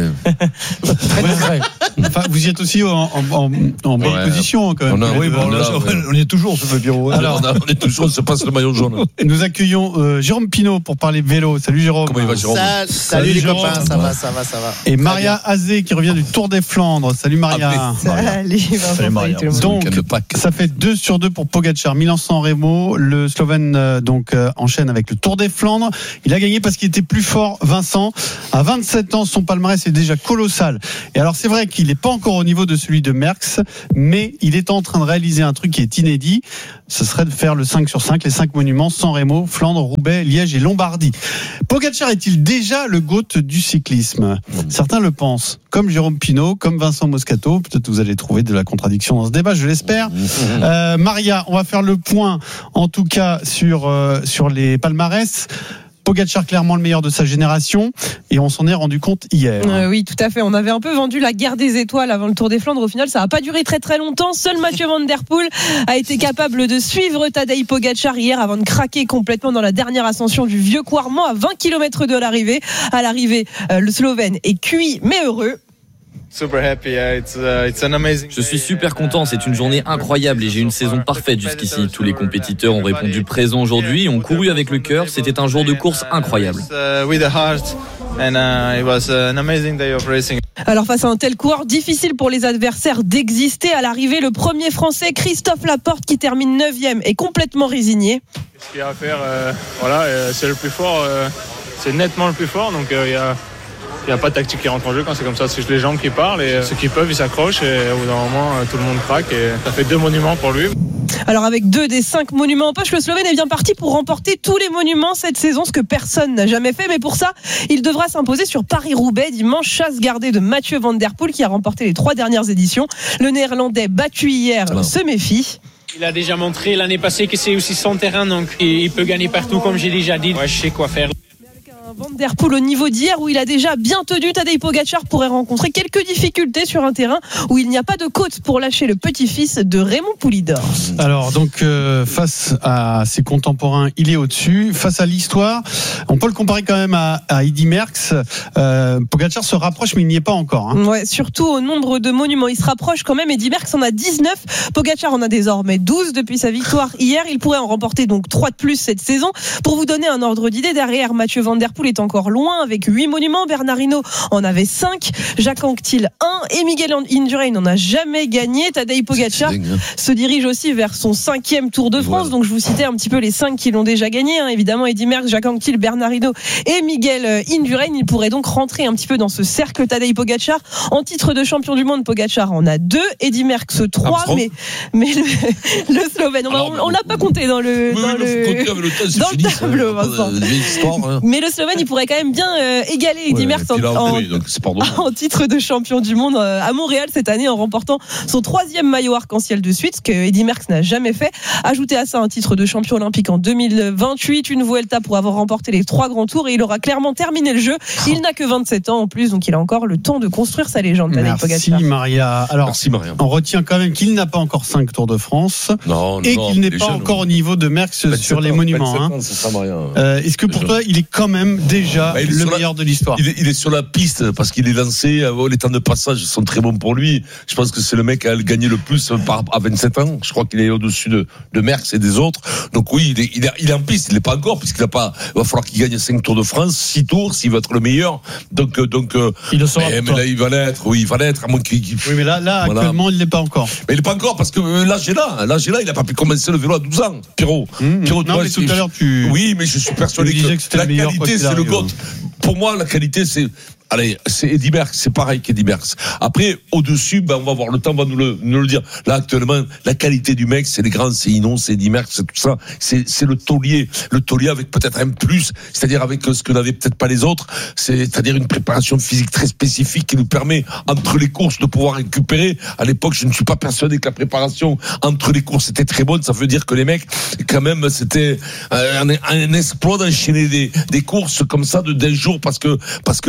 Enfin, vous y êtes aussi en, en, en, en bonne ouais, position quand même. On, a, oui, bon, là, là, ouais. on est toujours sur le bureau. Alors, on, a, on est toujours, on se passe le maillot jaune. Nous accueillons euh, Jérôme Pinault pour parler vélo. Salut Jérôme. Comment il va Jérôme? Salut, salut les Jérôme. copains, ça va, ça va, ça va. Et Maria Azé qui revient du Tour des Flandres. Salut Maria. Ah, salut, salut Maria. Donc, ça fait deux sur deux pour Pogačar. Milan-San Remo, le Slovène euh, donc euh, enchaîne avec le Tour des Flandres. Il a gagné parce qu'il était plus fort. Vincent, à vingt-sept ans, son palmarès est déjà colossal. Et alors c'est vrai qu'il n'est pas encore au niveau de celui de Merckx, mais il est en train de réaliser un truc qui est inédit. Ce serait de faire le cinq sur cinq, les cinq monuments: San Remo, Flandre, Roubaix, Liège et Lombardie. Pogačar est-il déjà le GOAT du cyclisme? Certains le pensent, comme Jérôme Pinault, comme Vincent Moscato. Peut-être vous allez trouver de la contradiction dans ce débat, je l'espère. Euh, Maria, on va faire le point, en tout cas, sur, euh, sur les palmarès. Pogačar clairement le meilleur de sa génération et on s'en est rendu compte hier. Euh, oui, tout à fait. On avait un peu vendu la guerre des étoiles avant le Tour des Flandres. Au final, ça n'a pas duré très très longtemps. Seul Mathieu Van Der Poel a été capable de suivre Tadej Pogačar hier avant de craquer complètement dans la dernière ascension du Vieux Quarmont à vingt kilomètres de l'arrivée. À l'arrivée, euh, le Slovène est cuit mais heureux. Je suis super content, c'est une journée incroyable et j'ai une saison parfaite jusqu'ici. Tous les compétiteurs ont répondu présent aujourd'hui, ont couru avec le cœur, c'était un jour de course incroyable. Alors face à un tel coureur, difficile pour les adversaires d'exister. À l'arrivée, le premier Français, Christophe Laporte, qui termine neuvième, est complètement résigné. Ce qu'il y a à faire, euh, voilà, euh, c'est le plus fort, euh, c'est nettement le plus fort, donc il euh, y a... Il n'y a pas de tactique qui rentre en jeu quand c'est comme ça, c'est juste les jambes qui parlent et ceux qui peuvent ils s'accrochent et au bout d'un moment tout le monde craque et ça fait deux monuments pour lui. Alors avec deux des cinq monuments en poche, le Slovène est bien parti pour remporter tous les monuments cette saison, ce que personne n'a jamais fait, mais pour ça il devra s'imposer sur Paris-Roubaix dimanche, chasse gardée de Mathieu Van Der Poel qui a remporté les trois dernières éditions. Le Néerlandais battu hier Alors. se méfie. Il a déjà montré l'année passée que c'est aussi son terrain, donc il peut gagner partout comme j'ai déjà dit. Ouais, je sais quoi faire. Van Der Poel au niveau d'hier où il a déjà bien tenu, Tadej Pogačar pourrait rencontrer quelques difficultés sur un terrain où il n'y a pas de côte pour lâcher le petit-fils de Raymond Poulidor. Alors donc euh, face à ses contemporains, il est au-dessus. Face à l'histoire, on peut le comparer quand même à, à Eddy Merckx. Euh, Pogačar se rapproche mais il n'y est pas encore. Hein. Ouais, surtout au nombre de monuments, il se rapproche quand même. Eddy Merckx en a dix-neuf, Pogačar en a désormais douze depuis sa victoire hier. Il pourrait en remporter donc trois de plus cette saison. Pour vous donner un ordre d'idée, derrière Mathieu Van Der Poel est encore loin avec huit monuments. Bernard Hinault en avait cinq, Jacques Anquetil un et Miguel Indurain n'en a jamais gagné. Tadej Pogačar se dirige aussi vers son cinquième Tour de France. Voilà. Donc je vous citais un petit peu les cinq qui l'ont déjà gagné. Hein. Évidemment, Eddy Merckx, Jacques Anquetil, Bernard Hinault et Miguel Indurain. Il pourrait donc rentrer un petit peu dans ce cercle. Tadej Pogačar en titre de champion du monde, Pogačar en a deux, Eddy Merckx trois, ah, mais mais le, le Slovène, on, Alors, on, on l'a pas compté dans le oui, dans, le, le, temps, dans le tableau. Ça, hein. Mais le Slovène, il pourrait quand même bien euh, égaler Eddy ouais, Merckx en, en, oui, en titre de champion du monde euh, à Montréal cette année en remportant son troisième maillot arc-en-ciel de suite, ce que Eddy Merckx n'a jamais fait. Ajouter à ça un titre de champion olympique en deux mille vingt-huit, une Vuelta pour avoir remporté les trois grands tours et il aura clairement terminé le jeu. Il n'a que vingt-sept ans en plus, donc il a encore le temps de construire sa légende. Merci Maria. Alors, Merci Maria. On retient quand même qu'il n'a pas encore cinq Tours de France non, et non, qu'il n'est pas jeunes, encore au niveau de Merckx sur les ans, monuments. Hein. Ans, ça, euh, est-ce que pour toi, il est quand même déjà bah, le meilleur la, de l'histoire? il est, il est sur la piste parce qu'il est lancé. Les temps de passage sont très bons pour lui. Je pense que c'est le mec qui a gagné le plus par, à vingt-sept ans. Je crois qu'il est au-dessus de, de Merckx et des autres. Donc oui, il est, il est, il est en piste. Il n'est pas encore puisqu'il a pas. Il va falloir qu'il gagne cinq Tours de France, six tours s'il veut être le meilleur. Donc donc. Il le sera. Mais, mais là, il va l'être. Oui, il va l'être. À moins qu'il. Oui, mais là, là, voilà. Actuellement, il l'est pas encore. Mais il n'est pas encore parce que l'âge est là. L'âge est là. Il n'a pas pu commencer le vélo à douze ans. Pierrot. Mmh. Pierrot non, mais tout à l'heure, tu. Oui, mais je suis persuadé que, que la qualité, c'est le GOAT. Pour moi, la qualité, c'est. Allez, c'est Eddy Merckx, c'est pareil qu'Eddy Merckx. Après, au-dessus, ben, on va voir, le temps va nous le, nous le dire. Là, actuellement, la qualité du mec, c'est les grands, c'est Hinault, c'est Eddy Merckx, c'est tout ça. C'est, c'est le taulier. Le taulier avec peut-être un plus, c'est-à-dire avec ce que n'avaient peut-être pas les autres. C'est, c'est-à-dire une préparation physique très spécifique qui nous permet, entre les courses, de pouvoir récupérer. À l'époque, je ne suis pas persuadé que la préparation entre les courses était très bonne. Ça veut dire que les mecs, quand même, c'était un, un exploit d'enchaîner des, des courses comme ça de d'un jour parce que, parce que, bon, mais encore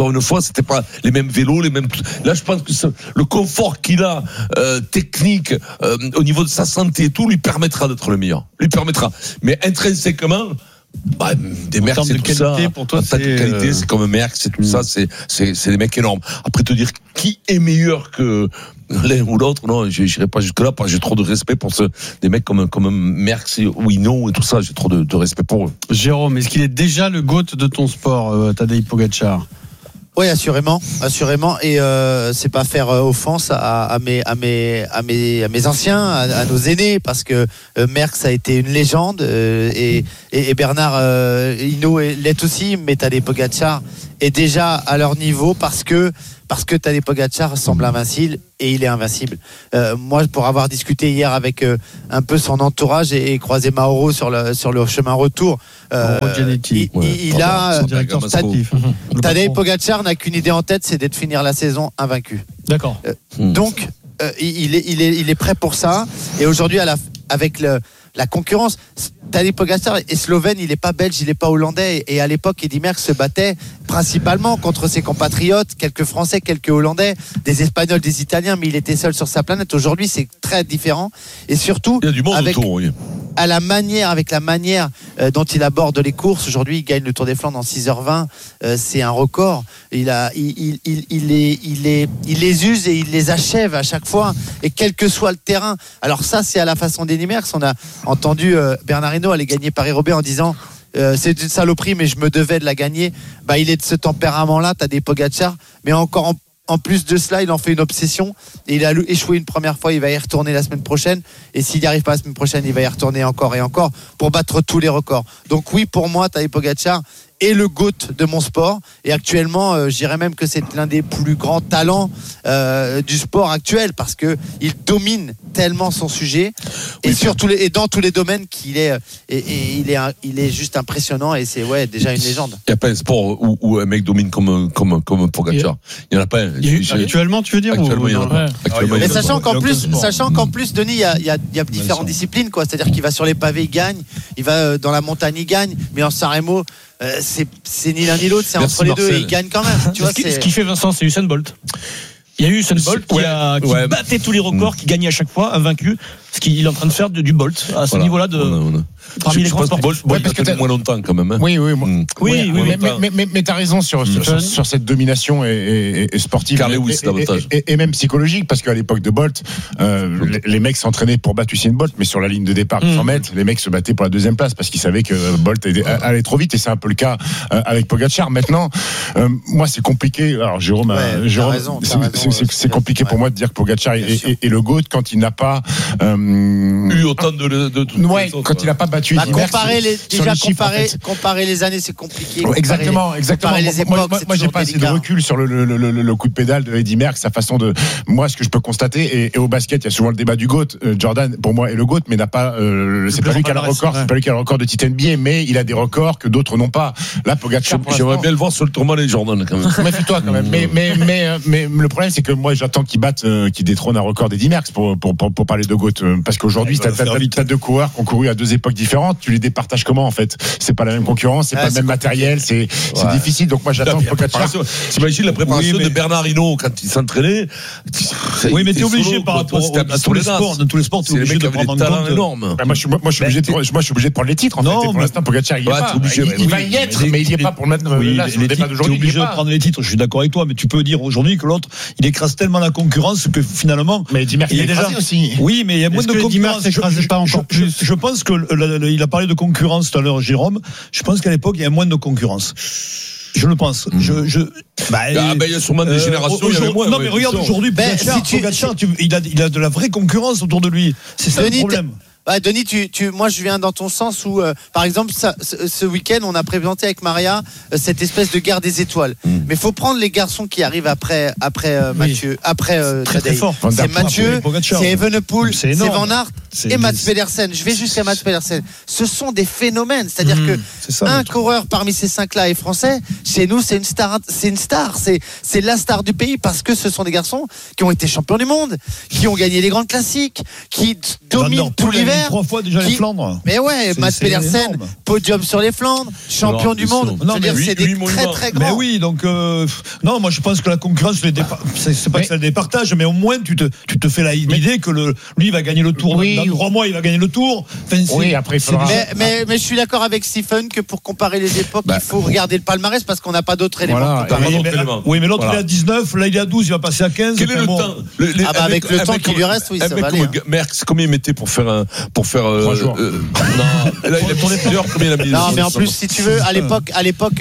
encore une fois, c'était pas les mêmes vélos, les mêmes. Là, je pense que ce, le confort qu'il a, euh, technique, euh, au niveau de sa santé et tout, lui permettra d'être le meilleur. Lui permettra. Mais intrinsèquement. Bah, des Merckx, c'est de tout qualité, ça. pour toi, en tant que qualité, euh... c'est comme Merckx, c'est tout mmh. ça, c'est, c'est, c'est des mecs énormes. Après, te dire qui est meilleur que l'un ou l'autre, non, je n'irai pas jusque-là, parce que j'ai trop de respect pour ce, des mecs comme, comme Merckx et Hinault et tout ça, j'ai trop de, de respect pour eux. Jérôme, est-ce qu'il est déjà le GOAT de ton sport, euh, Tadej Pogačar? Oui, assurément, assurément, et euh, c'est pas faire euh, offense à, à mes, à mes, à mes, à mes anciens, à, à nos aînés, parce que euh, Merckx a été une légende euh, et, et, et Bernard euh, Hinault l'est aussi, mais Tadej Pogačar est déjà à leur niveau parce que parce que Tadej Pogačar semble invincible et il est invincible. Euh, moi, pour avoir discuté hier avec euh, un peu son entourage et, et croisé Mauro sur le sur le chemin retour, euh, il, ouais. il, il a son directeur sportif. Tadej Pogačar n'a qu'une idée en tête, c'est d'être finir la saison invaincu. D'accord. Euh, mmh. Donc, euh, il est il est il est prêt pour ça. Et aujourd'hui, à la avec le la concurrence, Tadej Pogačar est slovène, il n'est pas belge, il n'est pas hollandais. Et à l'époque, Eddy Merckx se battait principalement contre ses compatriotes, quelques Français, quelques Hollandais, des Espagnols, des Italiens, mais il était seul sur sa planète. Aujourd'hui, c'est très différent. Et surtout, il y a du monde avec, autour, oui. à la manière, avec la manière euh, dont il aborde les courses. Aujourd'hui, il gagne le Tour des Flandres en six heures vingt. Euh, c'est un record. Il, a, il, il, il, il, les, il, les, il les use et il les achève à chaque fois. Et quel que soit le terrain. Alors ça, c'est à la façon d'Eddy Merckx. On a entendu euh, Bernard Hinault aller gagner Paris-Roubaix en disant euh, c'est une saloperie, mais je me devais de la gagner. Bah, il est de ce tempérament-là, Tadej Pogačar. Mais encore en En plus de cela, il en fait une obsession. Et il a échoué une première fois, il va y retourner la semaine prochaine. Et s'il n'y arrive pas la semaine prochaine, il va y retourner encore et encore pour battre tous les records. Donc oui, pour moi, Tadej Pogačar est le GOAT de mon sport. Et actuellement, euh, je dirais même que c'est l'un des plus grands talents euh, du sport actuel parce que il domine tellement son sujet et oui, sur tous les, et dans tous les domaines qu'il est et, et il est il est juste impressionnant et c'est ouais déjà une légende. Il n'y a pas un sport où, où un mec domine comme comme comme Pogačar. Il n'y en a pas un. Actuellement, tu veux dire actuellement, ou... il y en a pas. Ouais. Actuellement, mais il y en a sachant pas. qu'en plus, sachant qu'en plus, Denis, il y a, il y a, il y a différentes disciplines, quoi. C'est-à-dire qu'il va sur les pavés, il gagne. Il va dans la montagne, il gagne. Mais en San Remo, euh, c'est, c'est ni l'un ni l'autre. C'est Merci entre les Marcel. deux et il gagne quand même. Tu vois, ce, qui, c'est... ce qui fait Vincent, c'est Usain Bolt. Il y a eu Usain Bolt qui, ouais, a, qui ouais. battait tous les records, qui gagnait à chaque fois, invaincu. Ce qu'il est en train de faire de, du Bolt à ce voilà. niveau-là de. On a, on a. Parmi je, les je grands pense que Bolt, Bolt ouais, parce que moins longtemps quand même. Hein. Oui, oui, moi, mmh. oui, ouais, oui, mais, mais, mais, mais, mais t'as raison sur, sur, sur, sur cette domination et, et, et sportive Carl et, Lewis, et, et, et, et même psychologique, parce qu'à l'époque de Bolt, euh, les, les mecs s'entraînaient pour battre Usain Bolt, mais sur la ligne de départ, mmh. cent mètres, les mecs se battaient pour la deuxième place parce qu'ils savaient que Bolt allait trop vite, et c'est un peu le cas avec Pogačar. Maintenant, euh, moi, c'est compliqué. Alors, Jérôme, ouais, Jérôme raison, c'est, raison, c'est, c'est, c'est compliqué ouais. pour moi de dire que Pogačar est, est, est le GOAT quand il n'a pas euh, eu autant de, de, de, de ouais, quand il n'a pas battu bah, Eddy comparer les, déjà les chiffres, comparer, en fait. comparer les années, c'est compliqué. Ouais, exactement, les, exactement. Les époques, moi, moi, moi j'ai pas assez de recul sur le, le, le, le coup de pédale de Eddy Merckx, sa façon de. Moi, ce que je peux constater, et, et au basket, il y a souvent le débat du GOAT. Euh, Jordan, pour moi, est le GOAT, mais n'a pas. Euh, c'est pas lui qui a le record. Ouais. C'est pas lui qui a le record de titre N B A, mais il a des records que d'autres n'ont pas. Là, Pogačar. J'aimerais bien le voir sur le tournoi les Jordan quand même. Méfie-toi quand même. mais, mais, mais, mais, mais le problème, c'est que moi, j'attends qu'il batte, euh, qu'il détrône un record d'Eddy Merckx pour, pour, pour, pour parler de GOAT. Parce qu'aujourd'hui, t'as, t'as, t'as deux coureurs qui ont couru à deux époques différentes. Tu les départages comment en fait? C'est pas la même concurrence, c'est ah, pas le même compliqué. matériel, c'est, c'est ouais. difficile. Donc moi j'attends Pogačar. T'imagines la préparation oui, mais... de Bernard Hinault quand il s'entraînait? Oui, mais t'es obligé par rapport à tous les sports. Dans tous les sports, t'es obligé de prendre en compte. Énorme. Moi je suis moi je suis obligé de moi je suis obligé de prendre les titres en fait. Pour l'instant Pogačar il y est pas. Il va y être, mais il y est pas pour le mettre là sur le débat d'aujourd'hui. T'es obligé de prendre les titres. Je suis d'accord avec toi, mais tu peux dire aujourd'hui que l'autre il écrase tellement la concurrence que finalement. Mais Eddy Merckx il est déjà aussi. Oui, mais il y a moins de concurrence. Pas encore plus. Je pense que il a parlé de concurrence tout à l'heure, Jérôme. Je pense qu'à l'époque, il y a moins de concurrence. Je le pense. Mmh. Je, je, bah, ah, bah, il y a sûrement des euh, générations. Il y avait moins, non, mais regarde aujourd'hui, ben, Pogačar, si tu, Pogačar, tu, il, a, il a de la vraie concurrence autour de lui. C'est ça Denis, le problème. Bah, Denis, tu, tu, moi je viens dans ton sens où, euh, par exemple, ça, ce, ce week-end, on a présenté avec Maria euh, cette espèce de guerre des étoiles. Mm. Mais il faut prendre les garçons qui arrivent après, après euh, Mathieu, oui. après euh, très, très fort. C'est Mathieu, c'est Evenepoel, c'est, c'est Van Aert c'est et Mats Pedersen. Je vais jusqu'à Mats Pedersen. Ce sont des phénomènes. C'est-à-dire mm. que ça, un coureur parmi ces cinq-là est français. Chez nous, c'est une star. C'est une star. C'est, c'est la star du pays parce que ce sont des garçons qui ont été champions du monde, qui ont gagné les grandes classiques, qui dominent tout l'hiver. Pedersen, trois fois déjà qui... les Flandres. Mais ouais, Mats Pedersen, podium sur les Flandres, champion non, du monde. Non, dire, mais c'est des très très grands. Mais oui, donc euh, non, moi je pense que la concurrence, les dépa... c'est, c'est pas mais... que ça le départage, mais au moins tu te, tu te fais la l'idée mais... que le, lui il va gagner le Tour. Oui. Dans trois mois, il va gagner le Tour. Enfin, oui, après il faudra. Mais, mais, mais je suis d'accord avec Stephen que pour comparer les époques, bah, il faut regarder le palmarès parce qu'on n'a pas d'autres éléments. Voilà. Et, mais, oui, mais l'autre voilà. il est à dix-neuf, là il est à douze, il va passer à quinze. Quel est le bon. temps le, les, ah bah avec, avec le temps qui lui reste, oui, ça va aller. Merckx, combien il mettait pour faire un pour faire trois jours. Euh, non, là il a tourné plusieurs. Combien il a mis? Non, mais en plus, si tu veux, à l'époque, à l'époque,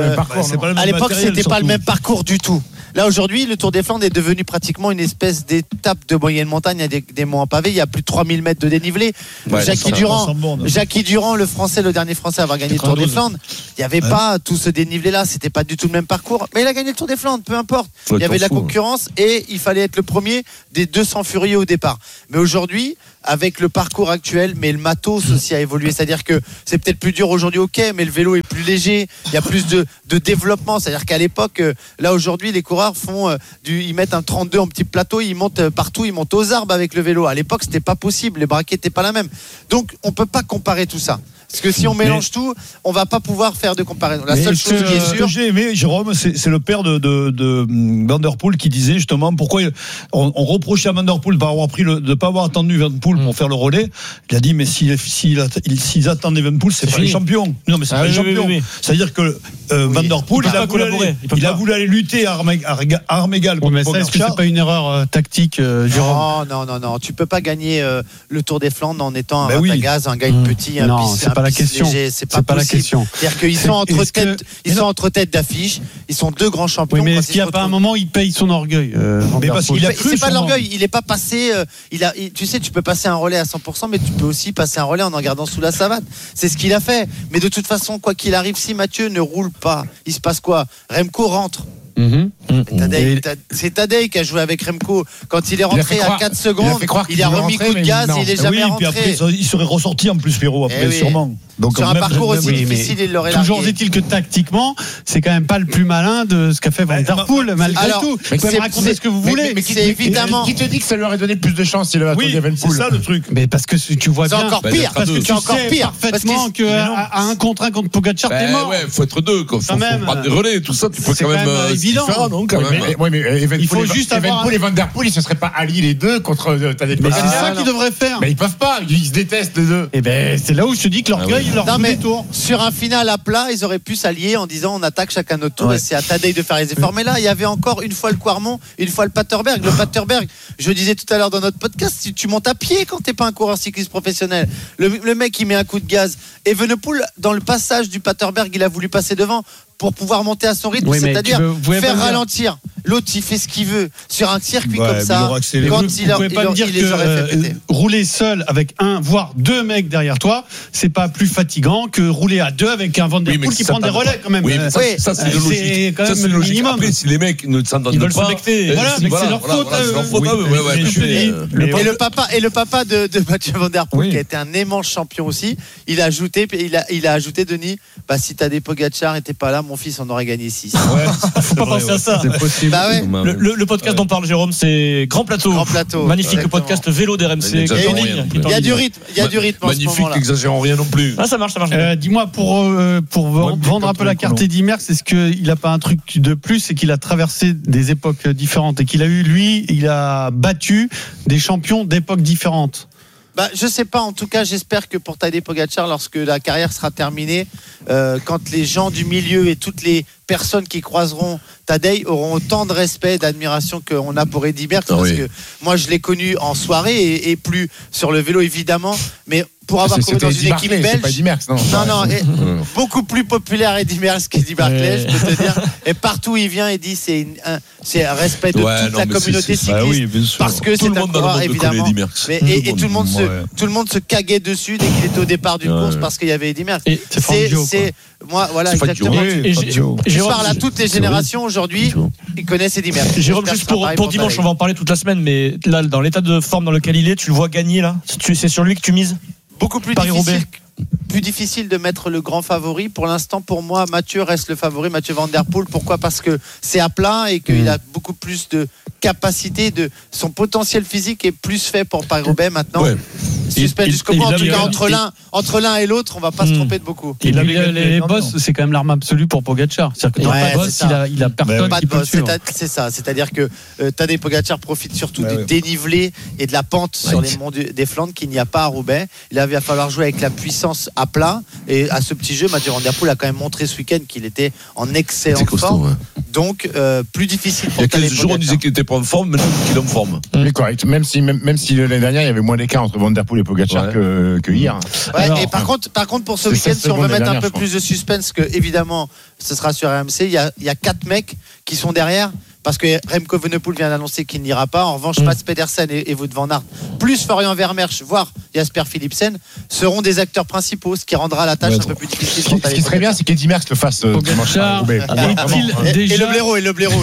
à l'époque, c'était pas le même parcours du tout. Là aujourd'hui, le Tour des Flandres est devenu pratiquement une espèce d'étape de moyenne montagne. Il y a des, des monts en pavé, il y a plus de trois mille mètres de dénivelé. Ouais, Jackie Durand, Jackie Durand, le Français, le dernier Français à avoir gagné le Tour des Flandres, il n'y avait ouais. pas tout ce dénivelé-là. C'était pas du tout le même parcours, mais il a gagné le Tour des Flandres, peu importe. Ouais, il y avait de la concurrence et il fallait être le premier des deux cents furieux au départ. Mais aujourd'hui, avec le parcours actuel, mais le matos aussi a évolué. C'est-à-dire que c'est peut-être plus dur aujourd'hui, ok, mais le vélo est plus léger. Il y a plus de, de développement. C'est-à-dire qu'à l'époque, là aujourd'hui, les coureurs font euh, du, ils mettent un trente-deux en petit plateau, ils montent partout, ils montent aux arbres avec le vélo. À l'époque, c'était pas possible. Les braquets n'étaient pas la même. Donc, on peut pas comparer tout ça. Parce que si on mélange mais, tout, on va pas pouvoir faire de comparaison. La seule chose que, qui est sûre. Ce que j'ai aimé, Jérôme, c'est, c'est le père de, de, de Van Der Poel qui disait justement pourquoi on, on reprochait à Van Der Poel de pas avoir pris le, de pas avoir attendu Van Der Poel pour faire le relais. Il a dit mais s'ils si, si, s'ils attendaient Van Der Poel, c'est, c'est pas fini. Les champions. Non mais c'est ah, pas oui, les champions. Oui, oui, oui. C'est-à-dire que euh, oui. Van Der Poel, il, il a voulu aller, il a voulu aller lutter à armes égales. Oui, mais ça, est-ce que c'est pas une erreur euh, tactique, euh, Jérôme? Non, non, non, non. Tu peux pas gagner euh, le Tour des Flandres en étant un Ratagaz, un gars petit, un non, c'est pas la question. C'est pas, pas la question. C'est-à-dire qu'ils sont entre tête, que... ils sont entre tête d'affiche. Ils sont deux grands champions. Oui, mais est-ce qu'il n'y a pas un moment où il paye son orgueil euh, mais parce qu'il a cru, c'est pas de l'orgueil. Il est pas passé. Euh, il a. Il, tu sais, tu peux passer un relais à cent pour cent, mais tu peux aussi passer un relais en en regardant sous la savate. C'est ce qu'il a fait. Mais de toute façon, quoi qu'il arrive, si Mathieu ne roule pas, il se passe quoi? Remco rentre. Mmh. Tadej, c'est Tadej qui a joué avec Remco quand il est rentré il à quatre secondes, il, il a remis coup de gaz, il est jamais oui, rentré. Puis après, il serait ressorti en plus, Pierrot, après, eh oui. sûrement. Donc, sur un parcours aussi oui, difficile, il l'aurait toujours largué. Toujours est-il que tactiquement, c'est quand même pas le plus malin de ce qu'a fait Van Der Poel, malgré alors, tout. Vous pouvez me raconter ce que vous mais, voulez. Mais, mais qui, c'est évidemment. Qui te dit que ça lui aurait donné plus de chance s'il avait attendu Van Poel? C'est ça le truc. Mais parce que tu vois bien. C'est encore pire. Parce que tu sais parfaitement qu'à un contre un contre Pogacar, t'es mort. Ouais, faut être deux. Faut prendre des relais, tout ça, tu peux quand même. C'est évident. Oui, mais il faut juste avoir. Et Van Der Poel, ils se seraient pas alliés les deux contre Tadej Pogacar. Mais c'est ça qu'ils devraient faire. Mais ils peuvent pas. Ils se détestent les deux. Et ben, c'est là où je te dis que l'orgueil leur joue des tours. Sur un final à plat, ils auraient pu s'allier en disant on attaque chacun notre tour et c'est à Tadej de faire les efforts. Mais là, il y avait encore une fois le Quarmont, une fois le Paterberg. Le Paterberg, je disais tout à l'heure dans notre podcast, si tu montes à pied quand t'es pas un coureur cycliste professionnel. Le, le mec, il met un coup de gaz. Et Evenepoel, dans le passage du Paterberg, il a voulu passer devant pour pouvoir monter à son rythme, oui, c'est-à-dire veux, faire ralentir. L'autre, il fait ce qu'il veut sur un circuit ouais, comme ça. Quand vous, il, vous pouvez il, pas il, me dire il que euh, rouler seul avec un voire deux mecs derrière toi, c'est pas plus fatigant que rouler à deux avec un Van Der Poel oui, qui prend des relais quand même. Oui, ça, oui. ça c'est, c'est logique. Quand même ça, c'est le minimum. Après, si les mecs ne s'entendent pas, se becter. Voilà, mais c'est leur faute. Et le papa et le papa de Mathieu Van Der Poel qui a été un immense champion aussi, il a ajouté, il a ajouté Denis, bah si t'as des Pogacar et t'es pas là, mon fils, on aurait gagné six. Ouais, faut pas penser à ça. C'est possible. Bah ouais. le, le, le podcast ouais. dont parle Jérôme, c'est Grand Plateau. Grand Plateau. Magnifique exactement. Podcast vélo d'R M C. Il y a du rythme. Il y a du rythme. Magnifique, n'exagérons rien non plus. Ah, ça marche, ça marche. Euh, dis-moi, pour, euh, pour ouais, vendre un peu la carte Eddy Merckx, est-ce qu'il n'a pas un truc de plus? C'est qu'il a traversé des époques différentes et qu'il a eu, lui, il a battu des champions d'époques différentes. Bah, je sais pas, en tout cas j'espère que pour Tadej Pogacar, lorsque la carrière sera terminée, euh, quand les gens du milieu et toutes les personnes qui croiseront Tadej auront autant de respect, d'admiration qu'on a pour Eddy Merckx, ah, parce oui. que moi je l'ai connu en soirée et, et plus sur le vélo évidemment, mais pour avoir couru dans une équipe belge, pas Eddy Merckx, non, non, non, et, beaucoup plus populaire Eddy Merckx qu'Eddy Barclay, je peux te dire. Et partout où il vient, Eddy, c'est une, un, c'est un respect de ouais, toute non, la communauté c'est, c'est, cycliste, bah oui, parce que tout c'est un coureur évidemment. Mais, et, et tout le monde se, ouais. tout le monde se caguait dessus dès qu'il était au départ d'une ouais. course parce qu'il y avait Eddy Merckx. C'est, c'est, c'est moi, voilà, c'est exactement. Et je parle à toutes les générations aujourd'hui, ils connaissent Eddy Merckx. Jérôme, juste pour, pour dimanche, on va en parler toute la semaine, mais là, dans l'état de forme dans lequel il est, tu le vois gagner là. C'est sur lui que tu mises? Beaucoup plus difficile, plus difficile de mettre le grand favori. Pour l'instant, pour moi, Mathieu reste le favori, Mathieu Van Der Poel. Pourquoi? Parce que c'est à plat et qu'il mmh. a beaucoup plus de capacité de son potentiel physique est plus fait pour Paris-Roubaix maintenant. Ouais. Suspect jusqu'au bout. En tout cas, entre l'un, entre l'un et l'autre, on va pas mmh. se tromper de beaucoup. Et puis, les, les boss, c'est quand même l'arme absolue pour Pogacar. C'est-à-dire que dans ouais, le boss, il a, il a personne pas qui peut boss, le suivre. C'est, c'est ça. C'est-à-dire que euh, Tadej Pogacar profite surtout ouais, du ouais. dénivelé et de la pente ouais. sur les monts du, des Flandres qu'il n'y a pas à Roubaix. Il va falloir jouer avec la puissance à plat. Et à ce petit jeu, Mathieu Van Der Poel a quand même montré ce week-end qu'il était en excellente costaud, forme. Ouais. Donc, euh, plus difficile pour Tadej Pogacar. Il y a quinze jours, on disait qu'il n'était pas en forme, maintenant qu'il est en forme. Mais correct. Même si, même, même si l'année dernière, il y avait moins d'écart entre Van Der Poel et Pogacar ouais. que, que hier. Ouais, Alors, et par contre, par contre, pour ce week-end, si on veut mettre un peu plus de suspense, que évidemment, ce sera sur R M C, il y a, il y a quatre mecs qui sont derrière. Parce que Remco Evenepoel vient d'annoncer qu'il n'ira pas. En revanche, mm. Mats Pedersen et, et Wout van Aert, plus Florian Vermeersch, voire Jasper Philipsen, seront des acteurs principaux, ce qui rendra la tâche ouais, un peu plus difficile. Ce qui, ce qui serait bien, c'est qu'Eddy Merckx le fasse euh, dimanche à Roubaix. Et, et le blaireau, et le blaireau.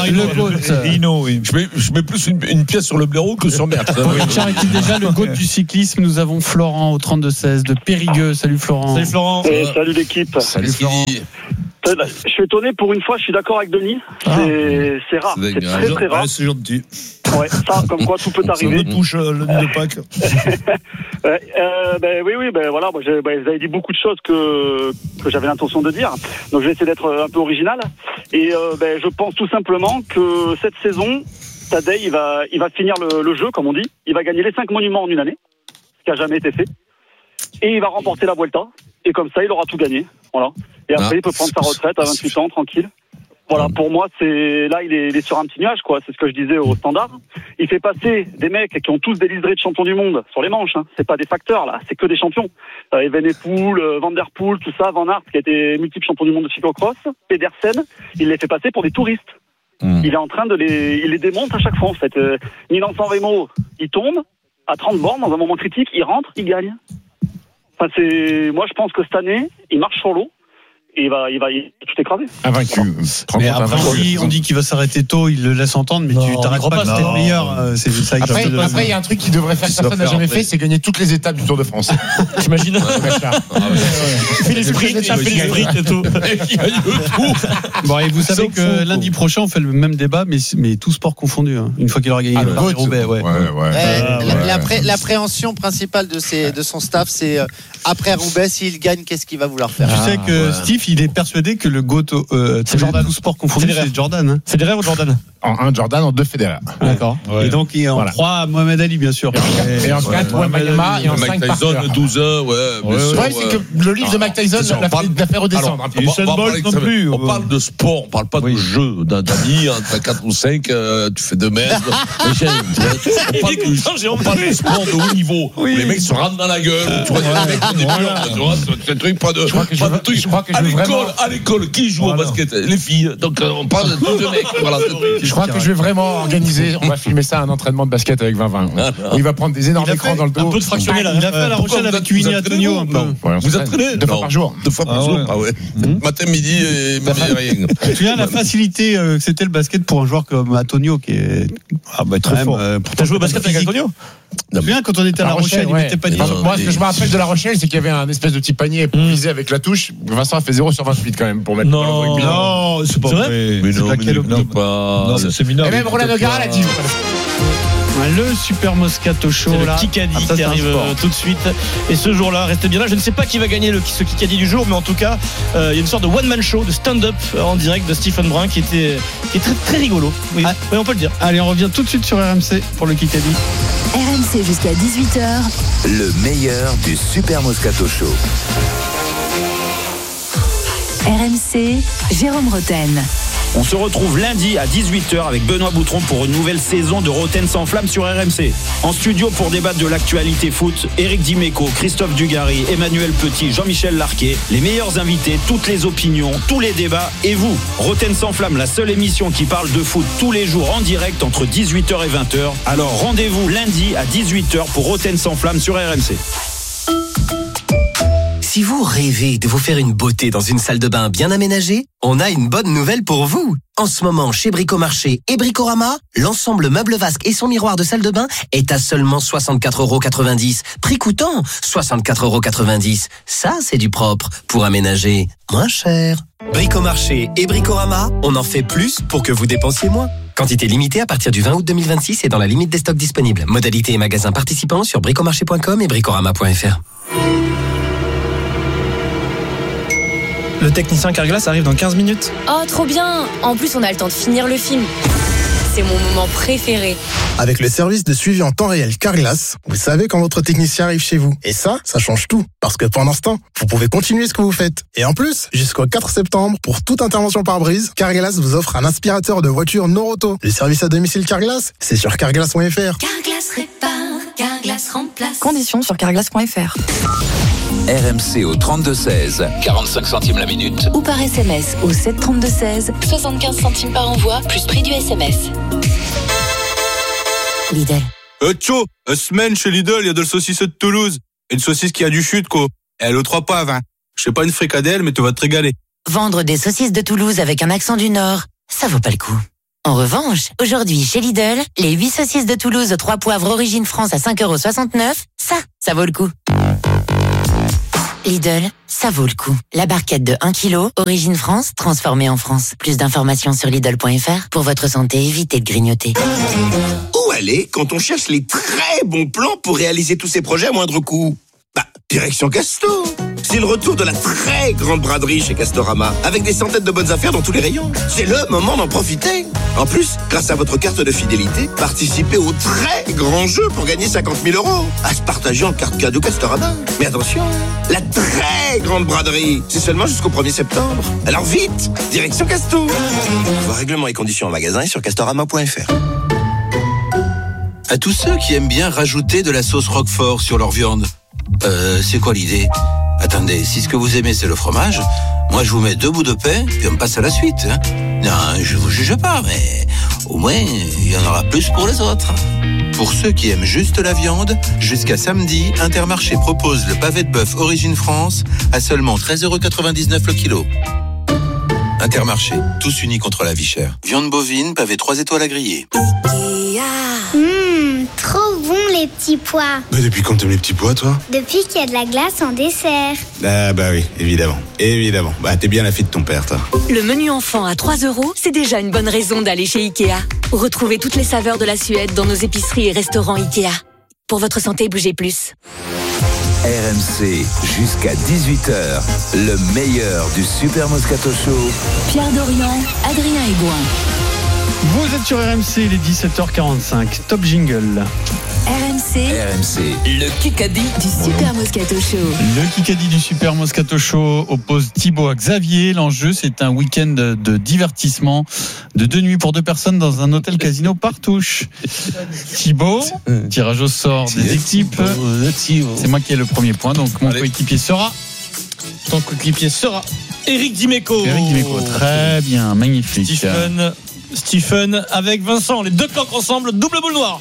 Je mets plus une, une pièce sur le blaireau que sur Merckx. Pogacar est-il déjà le GOAT du cyclisme? Nous avons Florent au trente-deux seize de Périgueux. Salut Florent. Salut Florent. Et salut l'équipe. Salut Florent. Je suis étonné, pour une fois, je suis d'accord avec Denis. C'est, ah, c'est rare, c'est, c'est très très rare. Ouais, c'est gentil. Ouais, ça, comme quoi tout peut arriver. Ça me touche euh, le nid de Pâques. ouais, euh, ben, oui, oui, ben voilà, moi, j'ai, ben, vous avez dit beaucoup de choses que, que j'avais l'intention de dire. Donc je vais essayer d'être un peu original. Et euh, ben, je pense tout simplement que cette saison, Tadej, il va, il va finir le, le jeu, comme on dit. Il va gagner les cinq monuments en une année, ce qui n'a jamais été fait. Et il va remporter la Vuelta. Et comme ça, il aura tout gagné. Voilà. Et après, ah, il peut prendre sa retraite à vingt-huit ans, tranquille. Voilà, pour moi, c'est là, il est, il est sur un petit nuage, quoi. C'est ce que je disais au standard. Il fait passer des mecs qui ont tous des liserés de champions du monde sur les manches. Hein. C'est pas des facteurs, là. C'est que des champions. Euh, Evenepoel, euh, Van Der Poel, tout ça, Van Aert, qui a été multiple champion du monde de cyclocross, Pedersen, il les fait passer pour des touristes. Mmh. Il est en train de les, il les démonte à chaque fois, en fait. Euh, Milan-San Remo, il tombe à trente bornes dans un moment critique, il rentre, il gagne. Enfin, c'est, moi, je pense que cette année, il marche sur l'eau. Et il va, il va, il va tout écraser. Invaincu. Mais après, si on dit qu'il va s'arrêter tôt, il le laisse entendre, mais non, tu t'arrêtes pas, c'était le meilleur. C'est ça. Après, de... après, il y a un truc qui devrait faire que personne n'a jamais fait, c'est gagner toutes les étapes du Tour de France. T'imagines? Il fait les sprints, il fait les sprints et tout. Bon, et vous savez que lundi prochain, on fait le même débat, mais, mais tout sport confondu. Hein. Une fois qu'il aura gagné le Paris-Roubaix, ouais. L'appréhension principale de ses, de son staff, c'est après Roubaix, s'il gagne, qu'est-ce qu'il va vouloir faire? Tu sais que Steve, il est persuadé que le GOAT, euh, c'est Jordan, tout sport confondu, c'est Jordan. Hein. Federer ou Jordan? En un Jordan, en deux Federer. D'accord. Ouais. Et donc, il en voilà. trois, Mohamed Ali, bien sûr. Et, et en quatre, ouais, Wembanyama, et en cinq, Mike Tyson, douze ans, ouais. ouais le problème, c'est que le livre de Mike Tyson l'a fait redescendre. Alors, et Usain Bolt non plus. On parle de sport, on parle pas de jeu d'amis, entre quatre ou cinq, tu fais deux mètres. On parle de sport de haut niveau. Les mecs se rentrent dans la gueule. Tu vois, les mecs, des murs, c'est un truc, pas de truc. À l'école, à l'école, qui joue au basket? Les filles. Donc, on parle de deux mecs. Voilà. Je crois que je vais vraiment organiser, on va filmer ça, un entraînement de basket avec vingt vingt. Il va prendre des énormes écrans dans le dos. Un peu de fractionner là. Il a fait à La Rochelle avec Winnie Antonio. Vous entraînez deux fois par jour. Deux fois par jour. Ah ouais. Matin, midi et rien. Tu viens la facilité que c'était le basket pour un joueur comme Antonio qui est ah bah très fort. T'as joué au basket avec Antonio? Tu viens quand on était à La Rochelle, il mettait pas de Moi, ce que je me rappelle de La Rochelle, c'est qu'il y avait un espèce de petit panier improvisé avec la touche. Vincent a fait zéro sur vingt-huit quand même pour mettre non, le rugby. Non, c'est pas vrai. Mais non, mais pas. Non, c'est mineur. Et même Roland O'Gara l'a dit. Le Super Moscato Show, c'est le là. Kikadi ah, qui arrive euh, tout de suite. Et ce jour-là, restez bien là. Je ne sais pas qui va gagner le, ce Kikadi du jour, mais en tout cas, euh, il y a une sorte de one-man show, de stand-up euh, en direct de Stephen Brun qui était, qui est très, très rigolo. Oui, ah. oui, on peut le dire. Allez, on revient tout de suite sur R M C pour le Kikadi. R M C jusqu'à dix-huit heures. Le meilleur du Super Moscato Show. R M C, Jérôme Rotten. On se retrouve lundi à dix-huit heures avec Benoît Boutron pour une nouvelle saison de Rotten sans flamme sur R M C. En studio pour débattre de l'actualité foot, Éric Dimeco, Christophe Dugarry, Emmanuel Petit, Jean-Michel Larquet, les meilleurs invités, toutes les opinions, tous les débats et vous. Rotten sans flamme, la seule émission qui parle de foot tous les jours en direct entre dix-huit heures et vingt heures. Alors rendez-vous lundi à dix-huit heures pour Rotten sans flamme sur R M C. Si vous rêvez de vous faire une beauté dans une salle de bain bien aménagée, on a une bonne nouvelle pour vous. En ce moment, chez Bricomarché et Bricorama, l'ensemble meuble vasque et son miroir de salle de bain est à seulement soixante-quatre euros quatre-vingt-dix. Prix coûtant soixante-quatre euros quatre-vingt-dix. Ça, c'est du propre pour aménager moins cher. Bricomarché et Bricorama, on en fait plus pour que vous dépensiez moins. Quantité limitée à partir du vingt août deux mille vingt-six et dans la limite des stocks disponibles. Modalité et magasins participants sur bricomarché point com et bricorama point f r. Le technicien Carglass arrive dans quinze minutes. Oh, trop bien! En plus, on a le temps de finir le film. C'est mon moment préféré. Avec le service de suivi en temps réel Carglass, vous savez quand votre technicien arrive chez vous. Et ça, ça change tout. Parce que pendant ce temps, vous pouvez continuer ce que vous faites. Et en plus, jusqu'au quatre septembre, pour toute intervention par brise, Carglass vous offre un aspirateur de voiture Noroto. Le service à domicile Carglass, c'est sur carglass point f r. Carglass répare, Carglass remplace. Conditions sur carglass point f r. R M C au trente-deux seize, quarante-cinq centimes la minute. Ou par S M S au sept trente-deux seize, soixante-quinze centimes par envoi, plus prix du S M S. Lidl. Euh, tcho, une semaine chez Lidl, il y a de la saucisse de Toulouse. Une saucisse qui a du chute, quoi. Elle aux trois poivres, hein. Je sais pas une fricadelle, mais tu vas te régaler. Vendre des saucisses de Toulouse avec un accent du Nord, ça vaut pas le coup. En revanche, aujourd'hui chez Lidl, les huit saucisses de Toulouse aux trois poivres origine France à cinq euros soixante-neuf, ça, ça vaut le coup. Lidl, ça vaut le coup. La barquette de un kilo, origine France, transformée en France. Plus d'informations sur Lidl point f r. Pour votre santé, évitez de grignoter. Où aller quand on cherche les très bons plans pour réaliser tous ces projets à moindre coût? Bah, direction Casto. C'est le retour de la très grande braderie chez Castorama, avec des centaines de bonnes affaires dans tous les rayons. C'est le moment d'en profiter. En plus, grâce à votre carte de fidélité, participez au très grand jeu pour gagner cinquante mille euros. À se partager en carte cadeau Castorama. Mais attention, la très grande braderie, c'est seulement jusqu'au premier septembre. Alors vite, direction Casto. Voir règlements et conditions en magasin et sur castorama point f r. À tous ceux qui aiment bien rajouter de la sauce Roquefort sur leur viande, euh, c'est quoi l'idée? Attendez, si ce que vous aimez c'est le fromage, moi je vous mets deux bouts de pain, puis on passe à la suite. Hein. Non, je vous juge pas, mais au moins il y en aura plus pour les autres. Pour ceux qui aiment juste la viande, jusqu'à samedi, Intermarché propose le pavé de bœuf Origine France à seulement treize euros quatre-vingt-dix-neuf le kilo. Intermarché, tous unis contre la vie chère. Viande bovine, pavé trois étoiles à griller. Mmh, trop bon les petits pois. Mais depuis quand t'aimes les petits pois, toi? Depuis qu'il y a de la glace en dessert. Ah bah oui, évidemment, évidemment. Bah t'es bien la fille de ton père, toi. Le menu enfant à trois euros, c'est déjà une bonne raison d'aller chez Ikea. Retrouvez toutes les saveurs de la Suède dans nos épiceries et restaurants Ikea. Pour votre santé, bougez plus. R M C, jusqu'à dix-huit heures, le meilleur du Super Moscato Show. Pierre Dorian, Adrien Aigouin. Vous êtes sur R M C, il est dix-sept heures quarante-cinq. Top jingle. R M C. R M C. Le Kikadi du Super Moscato Show. Le Kikadi du Super Moscato Show oppose Thibaut à Xavier. L'enjeu, c'est un week-end de divertissement de deux nuits pour deux personnes dans un hôtel casino Partouche. Thibaut, tirage au sort des équipes. C'est moi qui ai le premier point, donc mon coéquipier sera. Ton coéquipier sera Eric Dimeco. Eric Dimeco, très bien, magnifique. Stephen. Stephen avec Vincent, les deux coqs ensemble, double boule noire.